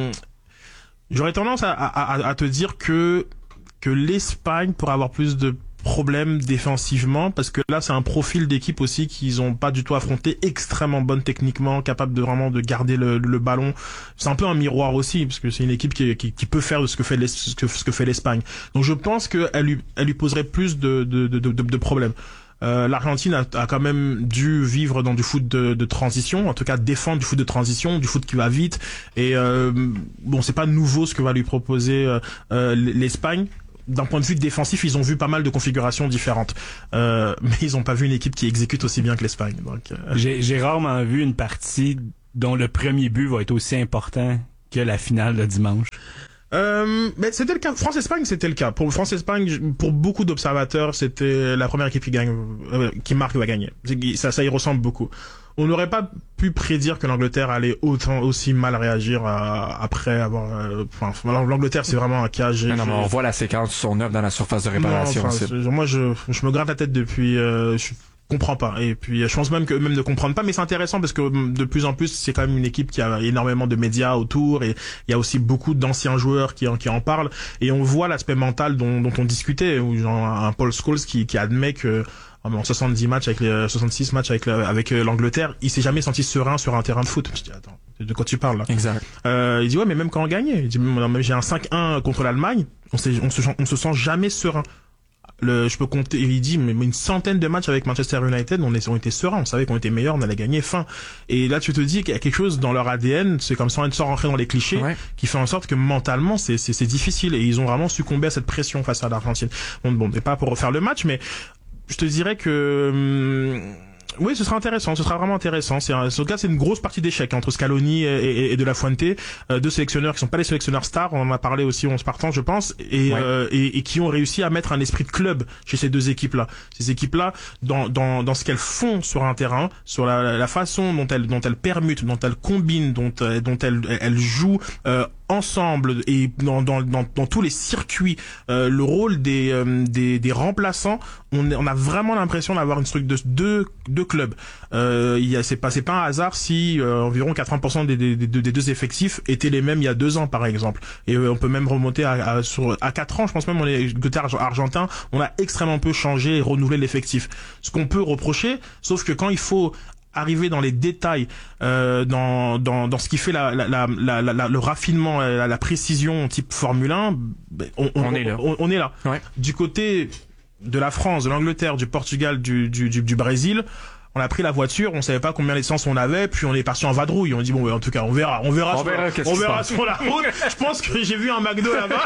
Speaker 1: J'aurais tendance à te dire que l'Espagne pourrait avoir plus de problème défensivement, parce que là c'est un profil d'équipe aussi qu'ils ont pas du tout affronté, extrêmement bonne techniquement, capable de vraiment de garder le ballon. C'est un peu un miroir aussi, parce que c'est une équipe qui peut faire ce que fait l'Espagne. Donc je pense que elle lui poserait plus de problèmes. L'Argentine a quand même dû vivre dans du foot de transition, en tout cas défendre du foot de transition, du foot qui va vite, et bon, c'est pas nouveau ce que va lui proposer l'Espagne. D'un point de vue défensif, ils ont vu pas mal de configurations différentes, mais ils ont pas vu une équipe qui exécute aussi bien que l'Espagne. Donc,
Speaker 15: j'ai rarement vu une partie dont le premier but va être aussi important que la finale de dimanche.
Speaker 1: Mais c'était le cas. France-Espagne, c'était le cas. Pour France-Espagne, pour beaucoup d'observateurs, c'était la première équipe qui marque va gagner. Ça y ressemble beaucoup. On n'aurait pas pu prédire que l'Angleterre allait aussi mal réagir après avoir. L'Angleterre, c'est vraiment un cas.
Speaker 14: Non, mais on voit la séquence sur son œuvre dans la surface de réparation.
Speaker 1: Moi, je me gratte la tête depuis. Je comprends pas. Et puis je pense même que eux-mêmes ne comprennent pas, mais c'est intéressant parce que de plus en plus c'est quand même une équipe qui a énormément de médias autour, et il y a aussi beaucoup d'anciens joueurs qui en parlent, et on voit l'aspect mental dont on discutait, ou genre un Paul Scholes qui admet que en 66 matchs avec l'Angleterre, il s'est jamais senti serein sur un terrain de foot. Je dis attends, de quoi tu parles là?
Speaker 14: Exact.
Speaker 1: Il dit ouais, mais même quand on gagnait, il dit même j'ai un 5-1 contre l'Allemagne, on se sent jamais serein. Je peux compter, il dit, mais une centaine de matchs avec Manchester United, on était sereins, on savait qu'on était meilleurs, on allait gagner, fin. Et là, tu te dis qu'il y a quelque chose dans leur ADN, c'est comme ça, sans rentrer dans les clichés, qui fait en sorte que mentalement, c'est difficile, et ils ont vraiment succombé à cette pression face à l'Argentine. Bon, mais pas pour refaire le match, mais je te dirais que, oui, ce sera intéressant, ce sera vraiment intéressant. En tout cas, c'est une grosse partie d'échec entre Scaloni et De La Fuente, deux sélectionneurs qui sont pas les sélectionneurs stars. On en a parlé aussi 11 partants, je pense, et qui ont réussi à mettre un esprit de club chez ces deux équipes-là. Ces équipes-là, dans ce qu'elles font sur un terrain, sur la façon dont elles permutent, dont elles combinent, dont elles jouent ensemble, et dans tous les circuits, le rôle des remplaçants, on a vraiment l'impression d'avoir une structure de deux clubs. C'est pas un hasard si environ 80% des deux effectifs étaient les mêmes il y a 2 ans par exemple, et on peut même remonter à 4 ans, je pense même, on est côté argentin, on a extrêmement peu changé et renouvelé l'effectif, ce qu'on peut reprocher, sauf que quand il faut arriver dans les détails, dans ce qui fait le raffinement, la précision type Formule 1, on est là. Ouais. Du côté de la France, de l'Angleterre, du Portugal, du Brésil, on a pris la voiture, on savait pas combien d'essence on avait, puis on est parti en vadrouille. On dit bon, en tout cas, on verra sur la route. Je pense que j'ai vu un McDo là-bas.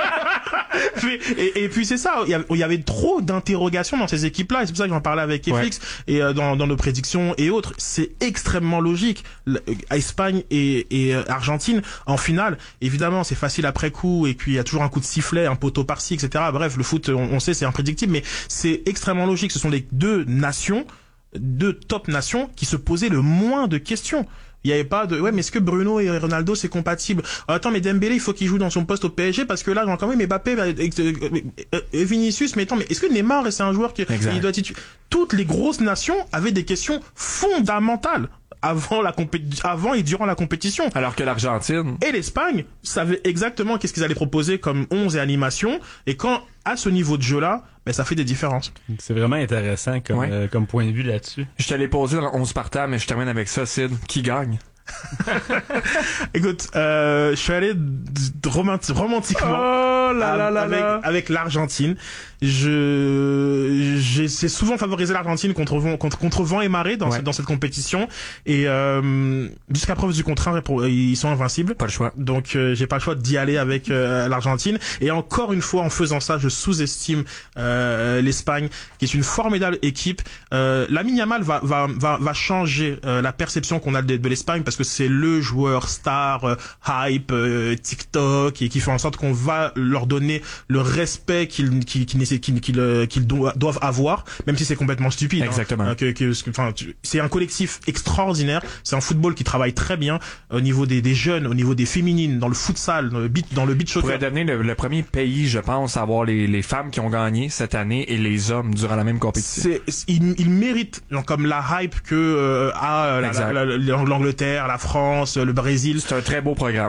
Speaker 1: et puis c'est ça. Il y avait trop d'interrogations dans ces équipes-là. Et c'est pour ça que j'en parlais avec FX et dans nos prédictions et autres. C'est extrêmement logique. Espagne et Argentine en finale. Évidemment, c'est facile après coup. Et puis il y a toujours un coup de sifflet, un poteau par-ci, etc. Bref, le foot, on sait, c'est imprédictible, mais c'est extrêmement logique. Ce sont les deux top nations qui se posaient le moins de questions. Il y avait pas de mais est-ce que Bruno et Ronaldo c'est compatible? Attends, mais Dembélé il faut qu'il joue dans son poste au PSG parce que là quand même Mbappé et Vinicius, mais attends, mais est-ce que Neymar c'est un joueur qui il doit titulaire? Toutes les grosses nations avaient des questions fondamentales avant et durant la compétition.
Speaker 14: Alors que l'Argentine
Speaker 1: et l'Espagne savaient exactement qu'est-ce qu'ils allaient proposer comme 11 et animation, et quand à ce niveau de jeu-là, ça fait des différences.
Speaker 15: C'est vraiment intéressant comme point de vue là-dessus.
Speaker 14: Je t'allais poser dans 11 partants, mais je termine avec ça, Sid. Qui gagne?
Speaker 1: Écoute, je suis allé romantiquement avec l'Argentine. J'ai souvent favorisé l'Argentine contre vent et marée dans cette compétition, et jusqu'à preuve du contraire, ils sont invincibles.
Speaker 14: Pas le choix.
Speaker 1: Donc j'ai pas le choix d'y aller avec l'Argentine, et encore une fois en faisant ça, je sous-estime l'Espagne, qui est une formidable équipe. Lamine Yamal va changer la perception qu'on a de l'Espagne, parce que c'est le joueur star, hype, TikTok, et qui fait en sorte qu'on va leur donner le respect qu'ils doivent avoir, même si c'est complètement stupide.
Speaker 14: Exactement.
Speaker 1: C'est un collectif extraordinaire. C'est un football qui travaille très bien au niveau des jeunes, au niveau des féminines, dans le futsal, dans le beach soccer.
Speaker 14: Pourrait devenir le premier pays, je pense, à avoir les femmes qui ont gagné cette année et les hommes durant la même compétition.
Speaker 1: Ils méritent, comme la hype que a l'Angleterre, la France, le Brésil.
Speaker 14: C'est un très beau programme.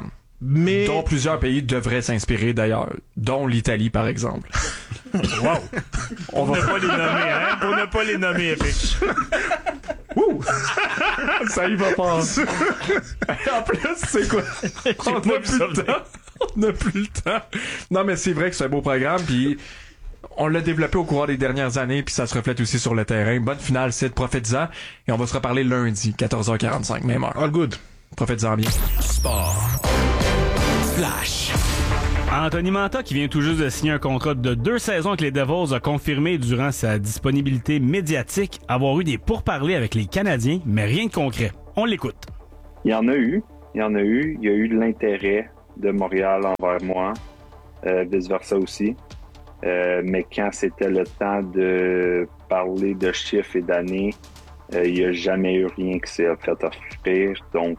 Speaker 1: Mais...
Speaker 14: dont plusieurs pays devraient s'inspirer d'ailleurs, dont l'Italie par exemple.
Speaker 15: Wow! Pour ne pas les nommer, hein? Pour ne pas les nommer, Epic.
Speaker 14: Ouh! Ça y va pas. En plus, c'est quoi? On n'a plus le temps. On n'a plus le temps. Non, mais c'est vrai que c'est un beau programme, puis on l'a développé au cours des dernières années, puis ça se reflète aussi sur le terrain. Bonne finale, c'est de profite-en. Et on va se reparler lundi, 14h45, même heure.
Speaker 1: All good.
Speaker 14: Profite-en bien.
Speaker 13: Sport. Flash.
Speaker 15: Anthony Mantha, qui vient tout juste de signer un contrat de 2 saisons avec les Devils, a confirmé durant sa disponibilité médiatique avoir eu des pourparlers avec les Canadiens, mais rien de concret. On l'écoute.
Speaker 3: Il y en a eu. Il y a eu de l'intérêt de Montréal envers moi, vice-versa aussi. Mais quand c'était le temps de parler de chiffres et d'années, il n'y a jamais eu rien qui s'est fait offrir. Donc,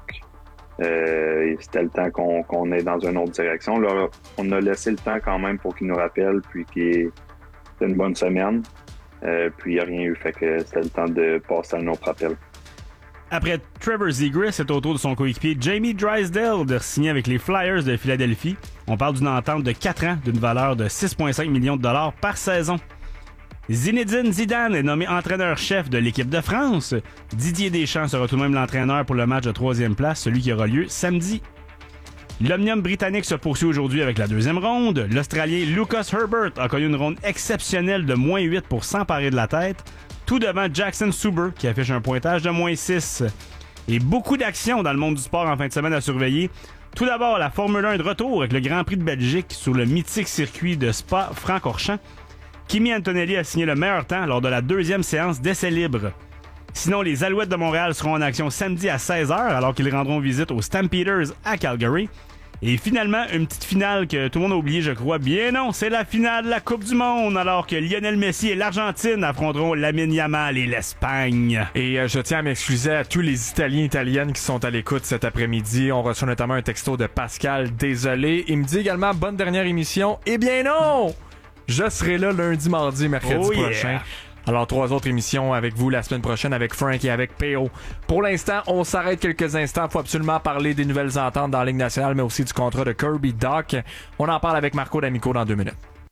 Speaker 3: c'était le temps qu'on est dans une autre direction. Là, on a laissé le temps quand même pour qu'il nous rappelle, puis qu'il c'était une bonne semaine. Puis il n'y a rien eu, fait que c'était le temps de passer à un autre appel.
Speaker 15: Après Trevor Zegras, c'est au tour de son coéquipier Jamie Drysdale de signer avec les Flyers de Philadelphie. On parle d'une entente de 4 ans d'une valeur de 6,5 millions de dollars par saison. Zinedine Zidane est nommé entraîneur-chef de l'équipe de France. Didier Deschamps sera tout de même l'entraîneur pour le match de 3e place, celui qui aura lieu samedi. L'Omnium britannique se poursuit aujourd'hui avec la 2e ronde. L'Australien Lucas Herbert a connu une ronde exceptionnelle de -8 pour s'emparer de la tête, tout devant Jackson Suber qui affiche un pointage de -6. Et beaucoup d'actions dans le monde du sport en fin de semaine à surveiller. Tout d'abord, la Formule 1 de retour avec le Grand Prix de Belgique sur le mythique circuit de Spa-Francorchamps. Kimi Antonelli a signé le meilleur temps lors de la 2e séance d'essais libres. Sinon, les Alouettes de Montréal seront en action samedi à 16h alors qu'ils rendront visite aux Stampeders à Calgary. Et finalement, une petite finale que tout le monde a oublié, je crois. Bien non, c'est la finale de la Coupe du Monde alors que Lionel Messi et l'Argentine affronteront Lamine Yamal et l'Espagne.
Speaker 14: Et je tiens à m'excuser à tous les Italiens et Italiennes qui sont à l'écoute cet après-midi. On reçoit notamment un texto de Pascal, désolé. Il me dit également, bonne dernière émission. Eh bien non! Je serai là lundi, mardi, mercredi prochain. Alors, 3 autres émissions avec vous la semaine prochaine avec Frank et avec PO. Pour l'instant, on s'arrête quelques instants. Il faut absolument parler des nouvelles ententes dans la Ligue nationale, mais aussi du contrat de Kirby Dach. On en parle avec Marco D'Amico dans 2 minutes.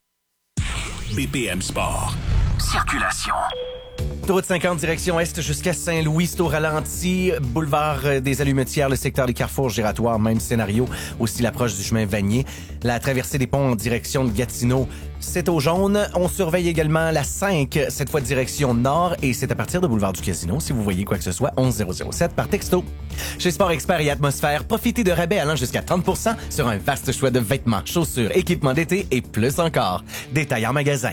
Speaker 13: BPM Sport. Circulation.
Speaker 22: Route 50, direction Est jusqu'à Saint-Louis, c'est au ralenti. Boulevard des Allumetières, le secteur des carrefours giratoires, même scénario. Aussi l'approche du chemin Vanier. La traversée des ponts en direction de Gatineau, c'est au jaune. On surveille également la 5, cette fois direction nord. Et c'est à partir de Boulevard du Casino, si vous voyez quoi que ce soit, 11007 par texto. Chez Sport Expert et Atmosphère, profitez de rabais allant jusqu'à 30% sur un vaste choix de vêtements, chaussures, équipements d'été et plus encore. Détails en magasin.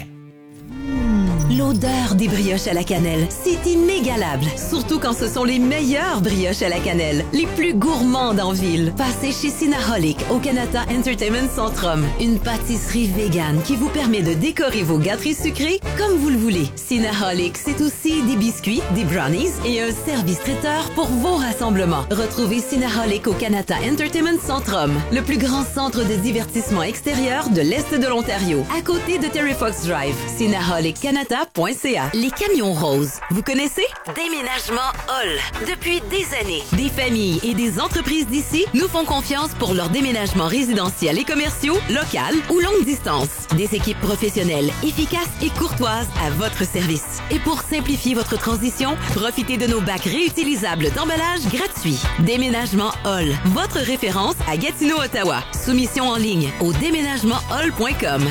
Speaker 5: L'odeur des brioches à la cannelle, c'est inégalable. Surtout quand ce sont les meilleures brioches à la cannelle, les plus gourmandes en ville. Passez chez Cinnaholic au Canada Entertainment Centrum. Une pâtisserie végane qui vous permet de décorer vos gâteries sucrées comme vous le voulez. Cinnaholic, c'est aussi des biscuits, des brownies et un service traiteur pour vos rassemblements. Retrouvez Cinnaholic au Canada Entertainment Centrum, le plus grand centre de divertissement extérieur de l'Est de l'Ontario, à côté de Terry Fox Drive. Cinnaholic-Canada.ca. Les camions roses, vous connaissez? Déménagement Hall. Depuis des années, des familles et des entreprises d'ici nous font confiance pour leurs déménagements résidentiels et commerciaux, local ou longue distance. Des équipes professionnelles, efficaces et courtoises à votre service. Et pour simplifier votre transition, profitez de nos bacs réutilisables d'emballage gratuits. Déménagement Hall, votre référence à Gatineau, Ottawa. Soumission en ligne au déménagementhall.com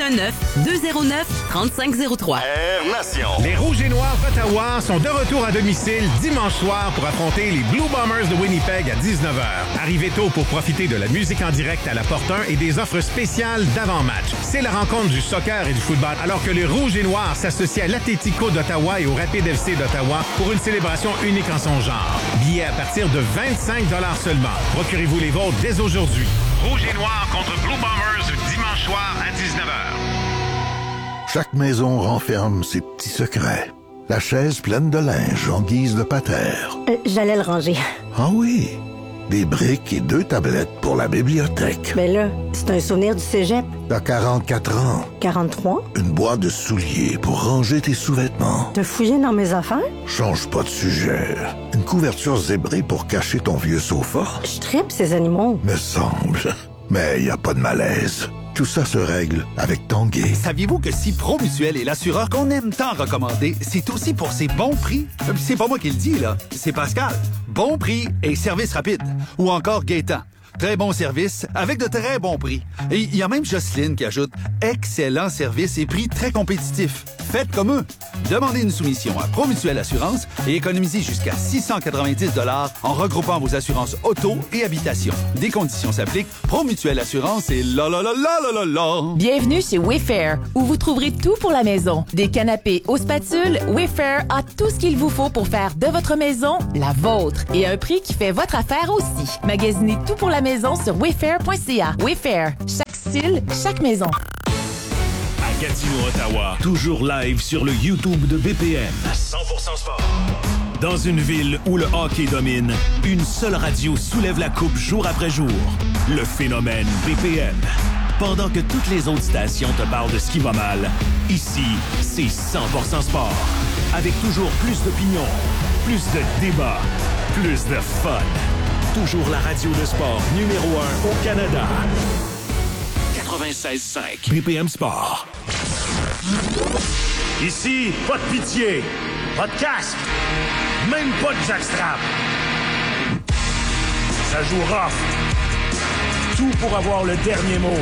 Speaker 5: 819-209-3503.
Speaker 18: Nation. Les Rouges et Noirs d'Ottawa sont de retour à domicile dimanche soir pour affronter les Blue Bombers de Winnipeg à 19h. Arrivez tôt pour profiter de la musique en direct à la Porte 1 et des offres spéciales d'avant-match. C'est la rencontre du soccer et du football, alors que les Rouges et Noirs s'associent à l'Atlético d'Ottawa et au Rapid FC d'Ottawa pour une célébration unique en son genre. Billets à partir de 25 $ seulement. Procurez-vous les vôtres dès aujourd'hui. Rouges et Noirs contre Blue Bombers dimanche soir à 19h.
Speaker 19: Chaque maison renferme ses petits secrets. La chaise pleine de linge en guise de patère.
Speaker 23: J'allais le ranger.
Speaker 19: Ah oui? des briques et 2 tablettes pour la bibliothèque.
Speaker 4: Mais là, c'est un souvenir du cégep.
Speaker 19: T'as 44 ans.
Speaker 4: 43?
Speaker 19: Une boîte de souliers pour ranger tes sous-vêtements.
Speaker 4: T'as fouillé dans mes affaires?
Speaker 19: Change pas de sujet. Une couverture zébrée pour cacher ton vieux sofa.
Speaker 4: Je tripe ces animaux.
Speaker 19: Me semble. Mais y a pas de malaise. Tout ça se règle avec Tanguay.
Speaker 20: Saviez-vous que si Promutuel est l'assureur qu'on aime tant recommander, c'est aussi pour ses bons prix? C'est pas moi qui le dis, là. C'est Pascal. Bon prix et service rapide. Ou encore Gaétan. Très bon service avec de très bons prix. Et il y a même Jocelyne qui ajoute excellent service et prix très compétitifs. Faites comme eux. Demandez une soumission à Promutuel Assurance et économisez jusqu'à 690 $ en regroupant vos assurances auto et habitation. Des conditions s'appliquent. Promutuel Assurance et la la la la la la la.
Speaker 9: Bienvenue chez Wayfair, où vous trouverez tout pour la maison. Des canapés aux spatules, Wayfair a tout ce qu'il vous faut pour faire de votre maison la vôtre. Et à un prix qui fait votre affaire aussi. Magasinez tout pour la maison sur wayfair.ca. Wayfair, chaque style, chaque maison.
Speaker 13: À Gatineau, Ottawa, toujours live sur le YouTube de BPM. 100% sport. Dans une ville où le hockey domine, une seule radio soulève la coupe jour après jour. Le phénomène BPM. Pendant que toutes les autres stations te parlent de ce qui va mal, ici, c'est 100% sport. Avec toujours plus d'opinions, plus de débats, plus de fun. Toujours la radio de sport numéro 1 au Canada. 96.5 BPM Sport. Ici, pas de pitié, pas de casque, même pas de jackstrap. Ça joue rough. Tout pour avoir le dernier mot.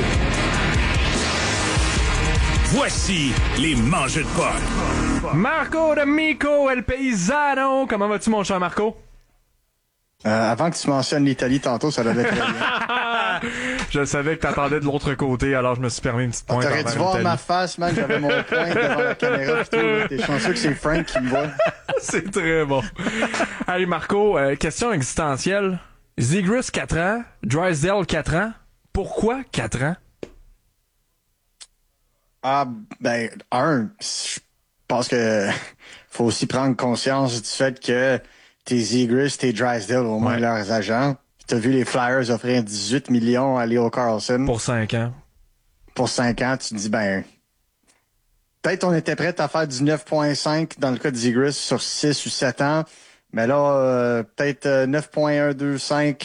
Speaker 13: Voici les mangeux de potes.
Speaker 14: Marco D'Amico, El Paisano. Comment vas-tu, mon cher Marco?
Speaker 23: Avant que tu mentionnes l'Italie tantôt, ça devait être très bien.
Speaker 14: Je savais que t'attendais de l'autre côté, alors je me suis permis une petite pointe.
Speaker 23: T'aurais dû voir ma face, man. J'avais mon point devant la caméra. T'es chanceux que c'est Frank qui me voit.
Speaker 14: C'est très bon. Allez, Marco, question existentielle. Zegras, 4 ans. Drysdale, 4 ans. Pourquoi 4 ans?
Speaker 23: Ah, ben, je pense que faut aussi prendre conscience du fait que tes Zegras, tes Drysdale, au moins leurs agents. T'as vu les Flyers offrir 18 millions à Leo Carlson.
Speaker 14: Pour 5 ans.
Speaker 23: Pour 5 ans, tu te dis, ben, peut-être on était prêt à faire du 9.5 dans le cas de Zegras sur 6 ou 7 ans. Mais là, peut-être 9.125,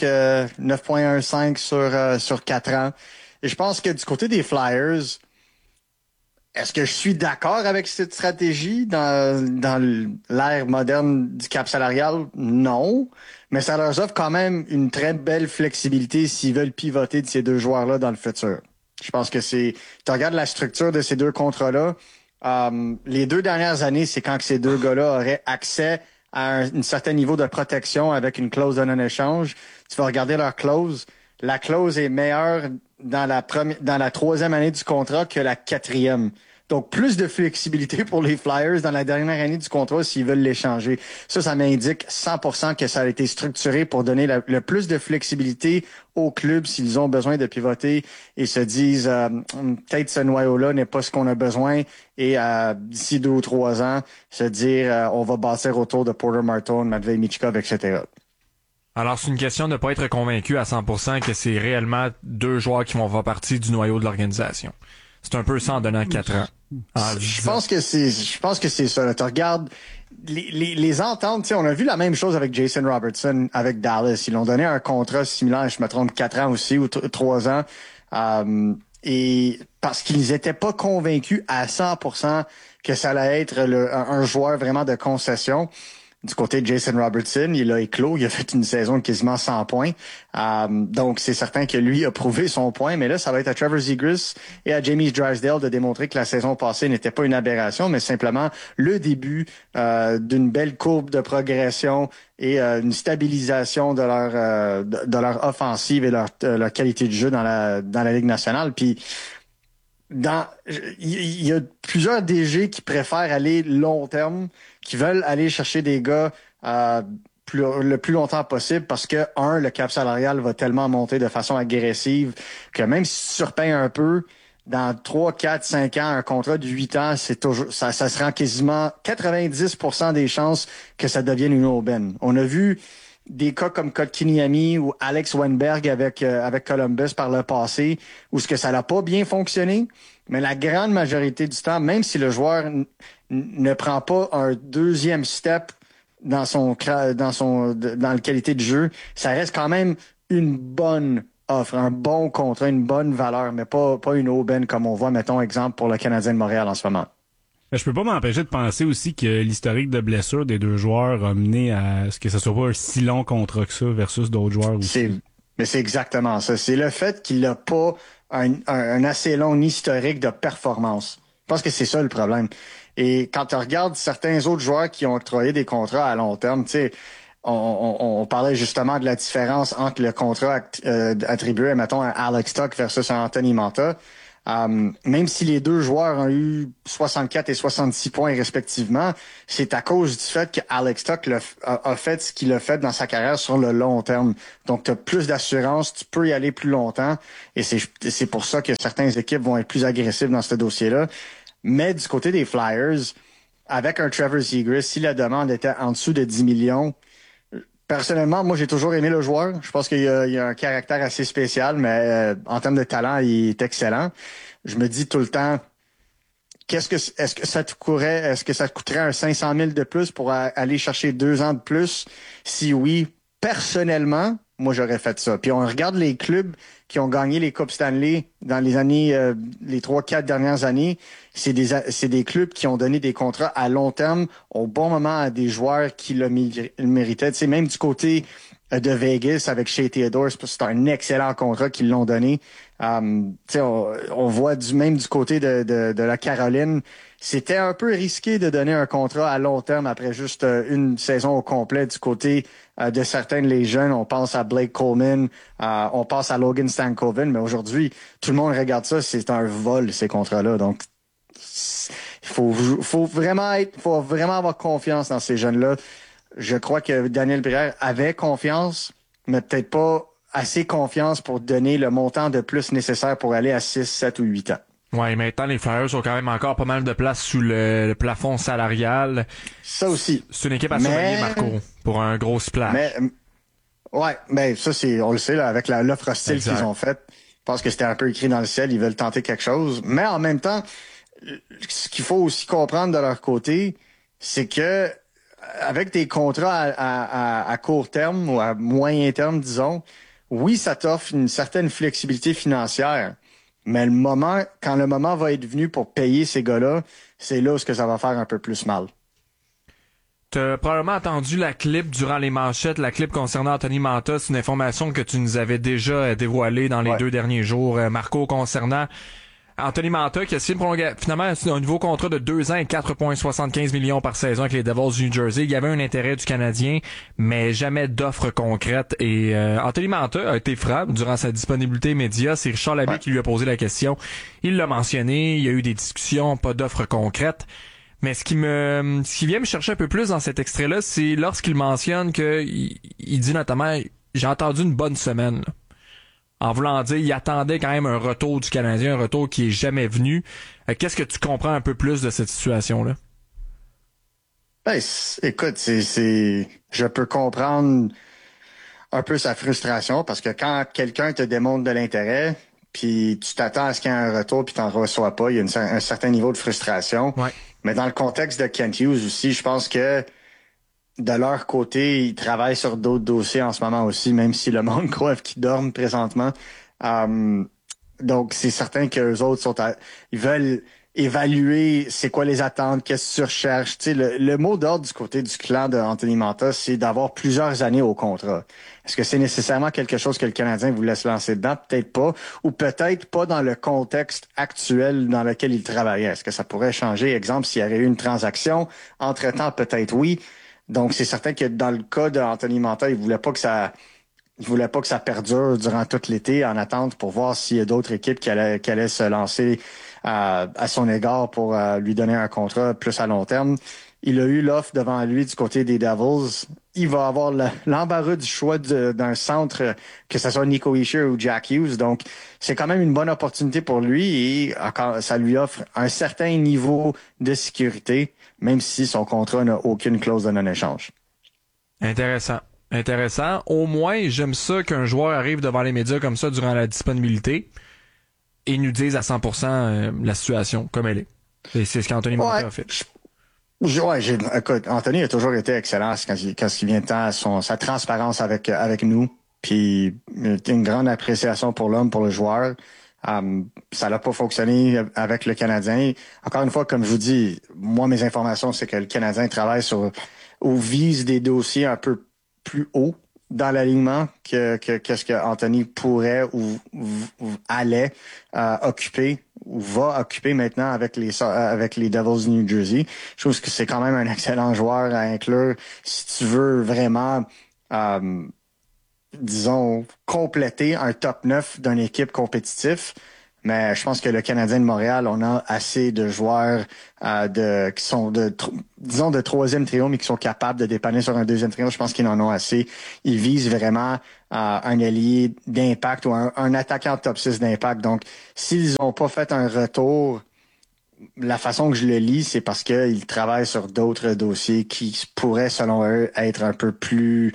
Speaker 23: 9.15 sur 4 ans. Et je pense que du côté des Flyers, est-ce que je suis d'accord avec cette stratégie dans l'ère moderne du cap salarial? Non. Mais ça leur offre quand même une très belle flexibilité s'ils veulent pivoter de ces deux joueurs-là dans le futur. Je pense que tu regardes la structure de ces deux contrats-là, les 2 dernières années, c'est quand que ces deux gars-là auraient accès à un certain niveau de protection avec une clause de non-échange. Tu vas regarder leur clause. La clause est meilleure dans la 3e année du contrat que la 4e. Donc, plus de flexibilité pour les Flyers dans la dernière année du contrat s'ils veulent l'échanger. Ça m'indique 100% que ça a été structuré pour donner le plus de flexibilité aux clubs s'ils ont besoin de pivoter et se disent peut-être ce noyau-là n'est pas ce qu'on a besoin et d'ici 2 ou 3 ans, se dire on va bâtir autour de Porter Martone, Matvei Michkov, etc.
Speaker 14: Alors, c'est une question de ne pas être convaincu à 100% que c'est réellement 2 joueurs qui vont faire partie du noyau de l'organisation. C'est un peu ça en donnant 4 ans.
Speaker 23: Je pense que c'est ça. Tu regardes les ententes, tu sais, on a vu la même chose avec Jason Robertson avec Dallas. Ils l'ont donné un contrat similaire, je me trompe, 4 ans aussi ou 3 ans. Et parce qu'ils étaient pas convaincus à 100% que ça allait être un joueur vraiment de concession. Du côté de Jason Robertson, il a éclos, il a fait une saison de quasiment 100 points. Donc, c'est certain que lui a prouvé son point, mais là, ça va être à Trevor Zegras et à Jamie Drysdale de démontrer que la saison passée n'était pas une aberration, mais simplement le début d'une belle courbe de progression et une stabilisation de leur offensive et leur qualité de jeu dans la Ligue nationale. Puis, il y a plusieurs DG qui préfèrent aller long terme, qui veulent aller chercher des gars le plus longtemps possible parce que, le cap salarial va tellement monter de façon agressive que même si tu surpayes un peu, dans 3, 4, 5 ans, un contrat de 8 ans, c'est toujours, ça se rend quasiment 90% des chances que ça devienne une aubaine. On a vu des cas comme Kotkaniemi ou Alex Wenberg avec Columbus par le passé, où ce que ça n'a pas bien fonctionné, mais la grande majorité du temps, même si le joueur ne prend pas un deuxième step dans la qualité de jeu, ça reste quand même une bonne offre, un bon contrat, une bonne valeur, mais pas une aubaine comme on voit, mettons, exemple, pour le Canadien de Montréal en ce moment.
Speaker 15: Je peux pas m'empêcher de penser aussi que l'historique de blessure des deux joueurs a mené à ce que ce soit pas un si long contrat que ça versus d'autres joueurs aussi.
Speaker 23: Mais c'est exactement ça. C'est le fait qu'il n'a pas un assez long historique de performance. Je pense que c'est ça le problème. Et quand tu regardes certains autres joueurs qui ont octroyé des contrats à long terme, tu sais, on parlait justement de la différence entre le contrat attribué, mettons, à Alex Tuch versus à Anthony Mantha. Même si les deux joueurs ont eu 64 et 66 points respectivement, c'est à cause du fait que Alex Tuch a fait ce qu'il a fait dans sa carrière sur le long terme. Donc, tu as plus d'assurance, tu peux y aller plus longtemps, et c'est pour ça que certaines équipes vont être plus agressives dans ce dossier-là. Mais du côté des Flyers, avec un Trevor Zegras, si la demande était en dessous de 10 millions, personnellement, moi, j'ai toujours aimé le joueur. Je pense qu'il y a un caractère assez spécial, mais en termes de talent, il est excellent. Je me dis tout le temps, est-ce que ça te coûterait un 500 000 de plus pour aller chercher 2 ans de plus? Si oui, personnellement, moi, j'aurais fait ça. Puis on regarde les clubs qui ont gagné les Coupes Stanley dans les années, les 3-4 dernières années. C'est des clubs qui ont donné des contrats à long terme au bon moment à des joueurs qui le méritaient. Tu sais, même du côté de Vegas avec Shea Theodore, c'est un excellent contrat qu'ils l'ont donné. Tu sais, on voit même du côté de la Caroline, c'était un peu risqué de donner un contrat à long terme après juste une saison au complet du côté de certains les jeunes. On pense à Blake Coleman, on pense à Logan Stankoven, mais aujourd'hui, tout le monde regarde ça, c'est un vol, ces contrats-là. Donc, il faut vraiment avoir confiance dans ces jeunes-là. Je crois que Daniel Brière avait confiance, mais peut-être pas assez confiance pour donner le montant de plus nécessaire pour aller à 6, 7 ou 8 ans.
Speaker 14: Ouais, maintenant, les Flyers ont quand même encore pas mal de place sous le plafond salarial.
Speaker 23: Ça aussi.
Speaker 14: C'est une équipe à surveiller, Marco, pour un gros splash.
Speaker 23: Mais ça, on le sait, là, avec l'offre hostile qu'ils ont faite. Je pense que c'était un peu écrit dans le ciel, ils veulent tenter quelque chose. Mais en même temps, ce qu'il faut aussi comprendre de leur côté, c'est que avec des contrats à court terme ou à moyen terme, disons, oui, ça t'offre une certaine flexibilité financière. Mais quand le moment va être venu pour payer ces gars-là, c'est là où ça va faire un peu plus mal.
Speaker 14: T'as probablement entendu la clip durant les manchettes, la clip concernant Anthony Mantha. C'est une information que tu nous avais déjà dévoilée dans les 2 derniers jours, Marco, concernant Anthony Mantha qui a signé finalement un nouveau contrat de 2 ans et 4,75 millions par saison avec les Devils du New Jersey. Il y avait un intérêt du Canadien, mais jamais d'offre concrète. Et Anthony Mantha a été franc durant sa disponibilité média. C'est Richard Labbé qui lui a posé la question. Il l'a mentionné, il y a eu des discussions, pas d'offre concrète. Mais ce qui vient me chercher un peu plus dans cet extrait-là, c'est lorsqu'il mentionne il dit notamment « J'ai entendu une bonne semaine ». En voulant dire, il attendait quand même un retour du Canadien, un retour qui est jamais venu. Qu'est-ce que tu comprends un peu plus de cette situation-là?
Speaker 23: Ben, écoute, je peux comprendre un peu sa frustration parce que quand quelqu'un te démontre de l'intérêt, puis tu t'attends à ce qu'il y ait un retour puis t'en reçois pas, il y a un certain niveau de frustration. Ouais. Mais dans le contexte de Kent Hughes aussi, je pense que de leur côté, ils travaillent sur d'autres dossiers en ce moment aussi, même si le monde croit qu'ils dorment présentement. Donc, c'est certain qu'eux autres ils veulent évaluer c'est quoi les attentes, qu'est-ce que tu recherches. Tu sais, le mot d'ordre du côté du clan de Anthony Mantha, c'est d'avoir plusieurs années au contrat. Est-ce que c'est nécessairement quelque chose que le Canadien voulait se lancer dedans? Peut-être pas. Ou peut-être pas dans le contexte actuel dans lequel il travaillait. Est-ce que ça pourrait changer? Exemple, s'il y avait eu une transaction, entre-temps, peut-être oui. Donc, c'est certain que dans le cas d'Anthony Mantha, il voulait pas que ça perdure durant tout l'été en attente pour voir s'il y a d'autres équipes qui allaient se lancer à son égard pour lui donner un contrat plus à long terme. Il a eu l'offre devant lui du côté des Devils. Il va avoir l'embarras du choix d'un centre, que ce soit Nico Hischier ou Jack Hughes. Donc, c'est quand même une bonne opportunité pour lui et encore, ça lui offre un certain niveau de sécurité, même si son contrat n'a aucune clause de non-échange.
Speaker 14: Intéressant. Intéressant. Au moins, j'aime ça qu'un joueur arrive devant les médias comme ça durant la disponibilité et nous dise à 100% la situation comme elle est. Et c'est ce qu'Anthony Manta a fait.
Speaker 23: Écoute, Anthony a toujours été excellent quand il vient de temps à sa transparence avec nous. Puis une grande appréciation pour l'homme, pour le joueur. Ça n'a pas fonctionné avec le Canadien. Encore une fois, comme je vous dis, moi, mes informations, c'est que le Canadien travaille ou vise des dossiers un peu plus haut dans l'alignement que ce que Anthony pourrait ou allait occuper ou va occuper maintenant avec les Devils de New Jersey. Je trouve que c'est quand même un excellent joueur à inclure si tu veux vraiment disons, compléter un top 9 d'une équipe compétitive. Mais je pense que le Canadien de Montréal, on a assez de joueurs qui sont de troisième trio, mais qui sont capables de dépanner sur un deuxième trio. Je pense qu'ils en ont assez. Ils visent vraiment un allié d'impact ou un attaquant top 6 d'impact. Donc, s'ils n'ont pas fait un retour, la façon que je le lis, c'est parce qu'ils travaillent sur d'autres dossiers qui pourraient, selon eux, être un peu plus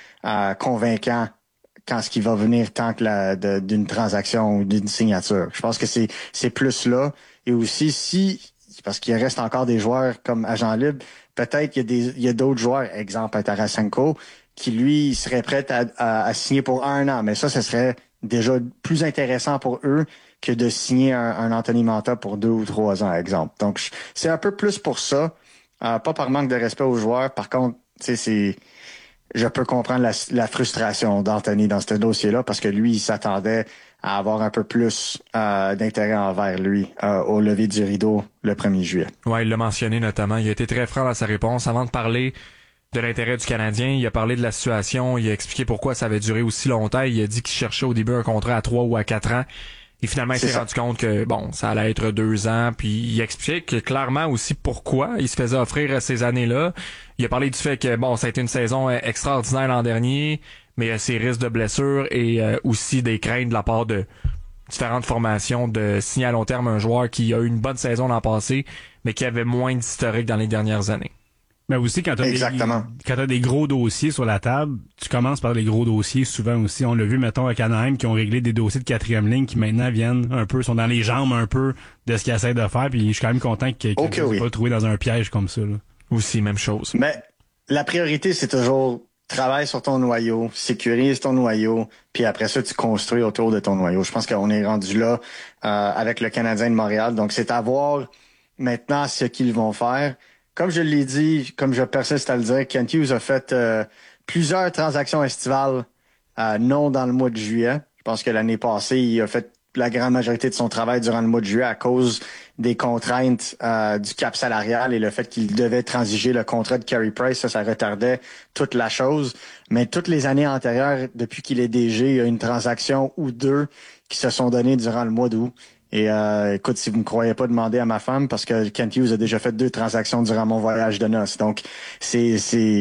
Speaker 23: convaincant quand ce qui va venir tant que d'une transaction ou d'une signature. Je pense que c'est plus là. Et aussi, parce qu'il reste encore des joueurs comme agent libre, peut-être qu'il y a d'autres joueurs, exemple Tarasenko, qui lui serait prêt à signer pour 1 an. Mais ça serait déjà plus intéressant pour eux que de signer un Anthony Manta pour 2 ou 3 ans, exemple. Donc, c'est un peu plus pour ça. Pas par manque de respect aux joueurs. Par contre, tu sais, je peux comprendre la frustration d'Anthony dans ce dossier-là parce que lui, il s'attendait à avoir un peu plus d'intérêt envers lui au lever du rideau le 1er juillet.
Speaker 14: Ouais, il l'a mentionné notamment. Il a été très franc dans sa réponse. Avant de parler de l'intérêt du Canadien, il a parlé de la situation, il a expliqué pourquoi ça avait duré aussi longtemps. Il a dit qu'il cherchait au début un contrat à 3 ou à 4 ans. Et finalement, il s'est rendu compte que ça allait être 2 ans. Puis il explique clairement aussi pourquoi il se faisait offrir ces années-là. Il a parlé du fait que ça a été une saison extraordinaire l'an dernier, mais il y a ses risques de blessures et aussi des craintes de la part de différentes formations de signer à long terme un joueur qui a eu une bonne saison l'an passé, mais qui avait moins d'historique dans les dernières années.
Speaker 15: Mais aussi, quand t'as des gros dossiers sur la table, tu commences par les gros dossiers souvent aussi. On l'a vu, mettons, à Anaheim, qui ont réglé des dossiers de 4e ligne qui maintenant sont dans les jambes un peu de ce qu'ils essaient de faire. Puis je suis quand même content qu'ils ne pas trouvé dans un piège comme ça. Là.
Speaker 14: Aussi, même chose.
Speaker 23: Mais la priorité, c'est toujours travaille sur ton noyau, sécurise ton noyau, puis après ça, tu construis autour de ton noyau. Je pense qu'on est rendu là avec le Canadien de Montréal. Donc, c'est à voir maintenant ce qu'ils vont faire. Comme je l'ai dit, comme je persiste à le dire, Kent Hughes a fait plusieurs transactions estivales non dans le mois de juillet. Je pense que l'année passée, il a fait la grande majorité de son travail durant le mois de juillet à cause des contraintes du cap salarial et le fait qu'il devait transiger le contrat de Carey Price. Ça retardait toute la chose. Mais toutes les années antérieures, depuis qu'il est DG, il y a une transaction ou 2 qui se sont données durant le mois d'août. Et écoute, si vous me croyez pas, demandez à ma femme parce que Kent Hughes a déjà fait 2 transactions durant mon voyage de noces. Donc, c'est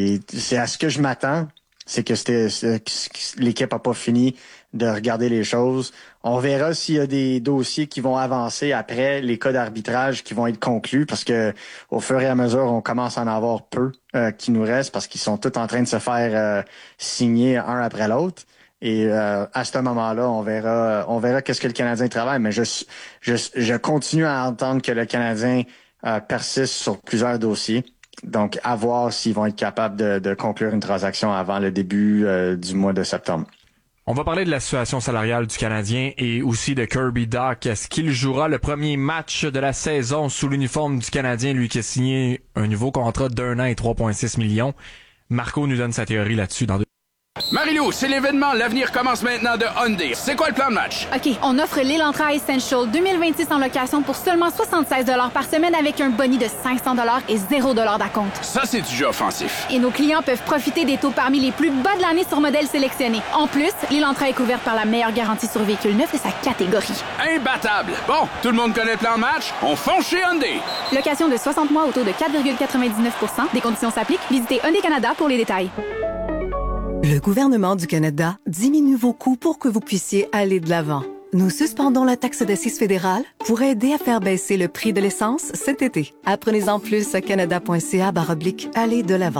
Speaker 23: à ce que je m'attends. C'est que l'équipe a pas fini de regarder les choses. On verra s'il y a des dossiers qui vont avancer après les cas d'arbitrage qui vont être conclus parce que au fur et à mesure, on commence à en avoir peu qui nous restent parce qu'ils sont tous en train de se faire signer un après l'autre. Et à ce moment-là, on verra qu'est-ce que le Canadien travaille. Mais je continue à entendre que le Canadien persiste sur plusieurs dossiers. Donc, à voir s'ils vont être capables de conclure une transaction avant le début du mois de septembre.
Speaker 14: On va parler de la situation salariale du Canadien et aussi de Kirby Dach. Est-ce qu'il jouera le premier match de la saison sous l'uniforme du Canadien, lui qui a signé un nouveau contrat d'1 an et 3,6 millions? Marco nous donne sa théorie là-dessus dans 2.
Speaker 2: Marie-Lou, c'est l'événement. L'avenir commence maintenant de Hyundai. C'est quoi le plan de match?
Speaker 7: OK, on offre l'Elantra Essential 2026 en location pour seulement 76 $ par semaine avec un boni de 500 $ et 0 $ d'acompte.
Speaker 2: Ça, c'est du jeu offensif.
Speaker 7: Et nos clients peuvent profiter des taux parmi les plus bas de l'année sur modèles sélectionnés. En plus, l'Elantra est couverte par la meilleure garantie sur véhicule neuf de sa catégorie.
Speaker 2: Imbattable! Bon, tout le monde connaît le plan de match? On fonce chez Hyundai!
Speaker 7: Location de 60 mois au taux de 4,99 %. Des conditions s'appliquent. Visitez Hyundai Canada pour les détails.
Speaker 17: Le gouvernement du Canada diminue vos coûts pour que vous puissiez aller de l'avant. Nous suspendons la taxe d'assises fédérale pour aider à faire baisser le prix de l'essence cet été. Apprenez-en plus à canada.ca/aller de l'avant.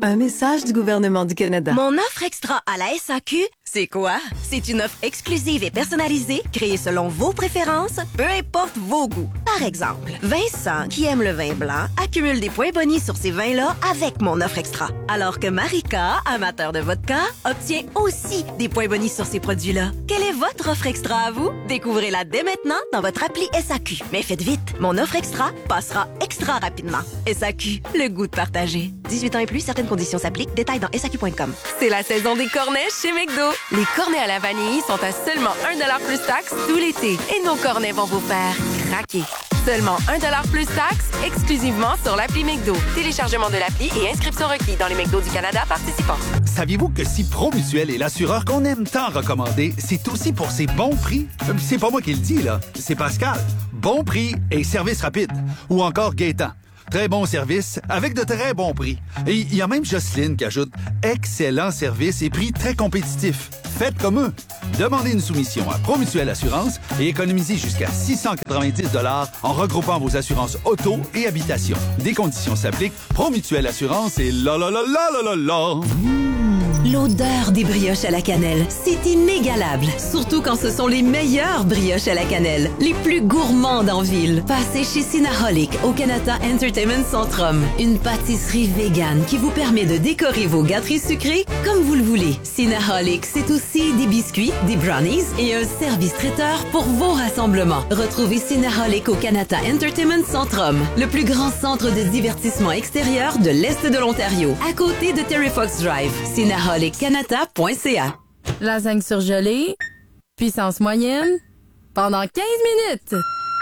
Speaker 17: Un message du gouvernement du Canada.
Speaker 5: Mon offre extra à la SAQ, c'est quoi? C'est une offre exclusive et personnalisée, créée selon vos préférences, peu importe vos goûts. Par exemple, Vincent, qui aime le vin blanc, accumule des points bonus sur ces vins-là avec mon offre extra. Alors que Marika, amateur de vodka, obtient aussi des points bonus sur ces produits-là. Quelle est votre offre extra à vous? Découvrez-la dès maintenant dans votre appli SAQ. Mais faites vite, mon offre extra passera extra rapidement. SAQ, le goût de partager. 18 ans et plus, certaines conditions s'appliquent. Détails dans SAQ.com.
Speaker 21: C'est la saison des cornets chez McDo. Les cornets à la vanille sont à seulement 1$ plus taxes tout l'été. Et nos cornets vont vous faire craquer. Seulement 1$ plus taxes, exclusivement sur l'appli McDo. Téléchargement de l'appli et inscription requis dans les McDo du Canada participants.
Speaker 20: Saviez-vous que si Promutuel est l'assureur qu'on aime tant recommander, c'est aussi pour ses bons prix? C'est pas moi qui le dis, là. C'est Pascal. Bon prix et service rapide. Ou encore Gaétan. Très bon service avec de très bons prix. Et il y a même Jocelyne qui ajoute « Excellent service et prix très compétitifs. Faites comme eux. » Demandez une soumission à Promutuel Assurance et économisez jusqu'à 690 $ en regroupant vos assurances auto et habitation. Des conditions s'appliquent. Promutuel Assurance et la la la la la la la.
Speaker 5: L'odeur des brioches à la cannelle, c'est inégalable. Surtout quand ce sont les meilleures brioches à la cannelle, les plus gourmandes en ville. Passez chez Cinnaholic au Canada Entertainment Centrum. Une pâtisserie végane qui vous permet de décorer vos gâteries sucrées comme vous le voulez. Cinnaholic, c'est aussi des biscuits, des brownies et un service traiteur pour vos rassemblements. Retrouvez Cinnaholic au Canada Entertainment Centrum, le plus grand centre de divertissement extérieur de l'Est de l'Ontario, à côté de Terry Fox Drive. Cinnaholic-Canada.ca.
Speaker 10: Lasagne surgelée, puissance moyenne, pendant 15 minutes.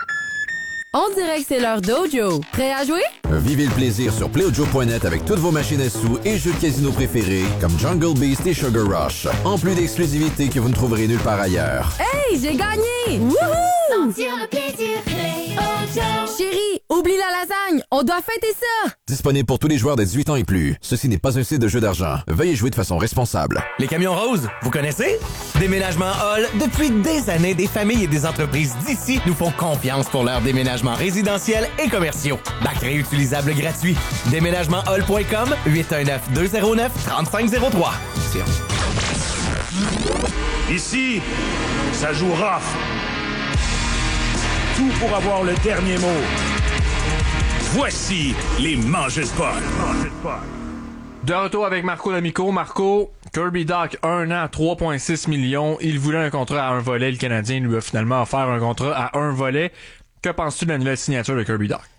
Speaker 10: On dirait que c'est l'heure Dojo. Prêt à jouer?
Speaker 11: Vivez le plaisir sur PlayOjo.net avec toutes vos machines à sous et jeux de casino préférés comme Jungle Beast et Sugar Rush. En plus d'exclusivités que vous ne trouverez nulle part ailleurs.
Speaker 10: Hey, j'ai gagné! Wouhou!
Speaker 6: Sentir le plaisir, PlayOjo.
Speaker 10: Chérie, oublie la lasagne, on doit fêter ça!
Speaker 11: Disponible pour tous les joueurs de 18 ans et plus. Ceci n'est pas un site de jeu d'argent. Veuillez jouer de façon responsable.
Speaker 22: Les camions roses, vous connaissez? Déménagement Hall, depuis des années, des familles et des entreprises d'ici nous font confiance pour leur déménagement résidentiel et commerciaux. Bac réutilisable gratuit. Déménagementhall.com, 819-209-3503.
Speaker 13: Ici, ça joue rough. Tout pour avoir le dernier mot. Voici les Mangeux Sport.
Speaker 14: De retour avec Marco D'Amico. Marco, Kirby Dach, 1 an, 3,6 millions. Il voulait un contrat à un volet. Le Canadien lui a finalement offert un contrat à un volet. Que penses-tu de la nouvelle signature de Kirby Dach?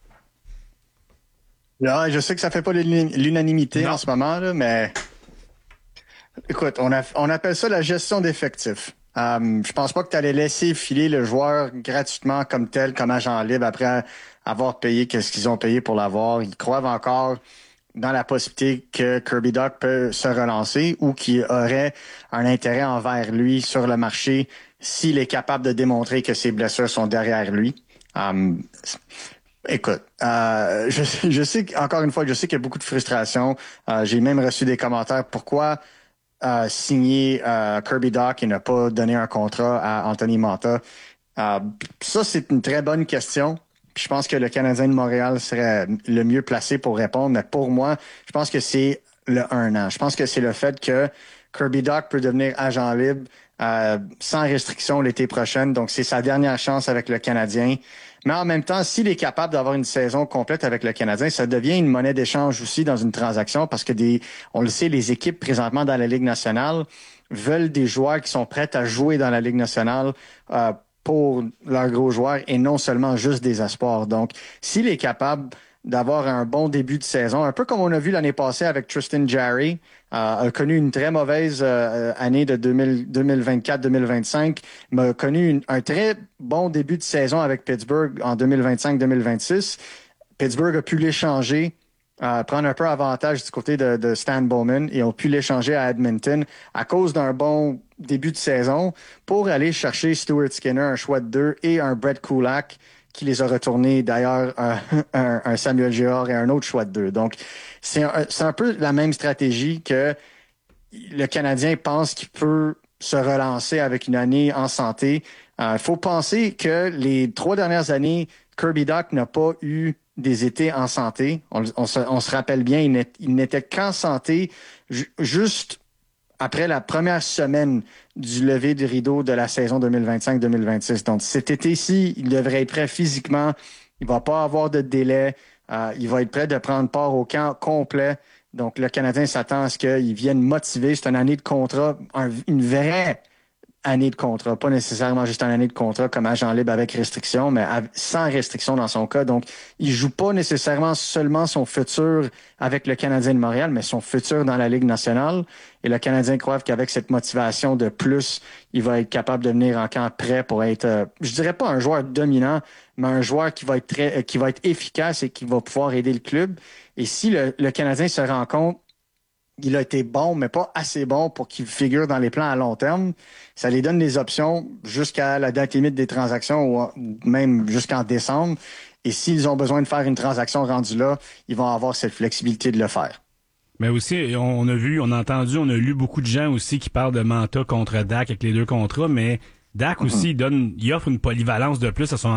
Speaker 23: Là, je sais que ça fait pas l'unanimité en ce moment, là, mais écoute, on appelle ça la gestion d'effectifs. Je pense pas que tu allais laisser filer le joueur gratuitement comme tel, comme agent libre, après avoir payé qu'est-ce qu'ils ont payé pour l'avoir. Ils croient encore dans la possibilité que Kirby Dach peut se relancer ou qu'il aurait un intérêt envers lui sur le marché s'il est capable de démontrer que ses blessures sont derrière lui. Écoute, je sais encore une fois, je sais qu'il y a beaucoup de frustration. J'ai même reçu des commentaires. Pourquoi signer Kirby Dach et ne pas donner un contrat à Anthony Mantha? Ça, c'est une très bonne question. Puis je pense que le Canadien de Montréal serait le mieux placé pour répondre. Mais pour moi, je pense que c'est le 1 an. Je pense que c'est le fait que Kirby Dach peut devenir agent libre sans restriction l'été prochain. Donc, c'est sa dernière chance avec le Canadien. Mais en même temps, s'il est capable d'avoir une saison complète avec le Canadien, ça devient une monnaie d'échange aussi dans une transaction parce que on le sait, les équipes présentement dans la Ligue nationale veulent des joueurs qui sont prêts à jouer dans la Ligue nationale pour leurs gros joueurs et non seulement juste des espoirs. Donc, s'il est capable d'avoir un bon début de saison, un peu comme on a vu l'année passée avec Tristan Jarry, a connu une très mauvaise année de 2024-2025, mais a connu un très bon début de saison avec Pittsburgh en 2025-2026. Pittsburgh a pu l'échanger, prendre un peu avantage du côté de Stan Bowman et ont pu l'échanger à Edmonton à cause d'un bon début de saison pour aller chercher Stuart Skinner, un choix de 2 et un Brett Kulak qui les a retournés d'ailleurs un Samuel Girard et un autre choix de 2. Donc, c'est un peu la même stratégie que le Canadien pense qu'il peut se relancer avec une année en santé. Il faut penser que les 3 dernières années Kirby Dach n'a pas eu des étés en santé. On se rappelle bien, il n'était qu'en santé juste après la première semaine du lever du rideau de la saison 2025-2026. Donc cet été-ci, il devrait être prêt physiquement. Il va pas avoir de délai. Il va être prêt de prendre part au camp complet. Donc le Canadien s'attend à ce qu'il vienne motiver. C'est une année de contrat, une vraie année de contrat, pas nécessairement juste une année de contrat comme agent libre avec restriction, mais sans restriction dans son cas. Donc, il joue pas nécessairement seulement son futur avec le Canadien de Montréal, mais son futur dans la Ligue nationale. Et le Canadien croit qu'avec cette motivation de plus, il va être capable de venir en camp prêt pour être, je dirais pas un joueur dominant, mais un joueur qui va être efficace et qui va pouvoir aider le club. Et si le Canadien se rend compte il a été bon, mais pas assez bon pour qu'il figure dans les plans à long terme, ça les donne des options jusqu'à la date limite des transactions ou même jusqu'en décembre. Et s'ils ont besoin de faire une transaction rendue là, ils vont avoir cette flexibilité de le faire.
Speaker 15: Mais aussi, on a lu beaucoup de gens aussi qui parlent de Manta contre Dach avec les deux contrats, mais Dach aussi, il offre une polyvalence de plus à son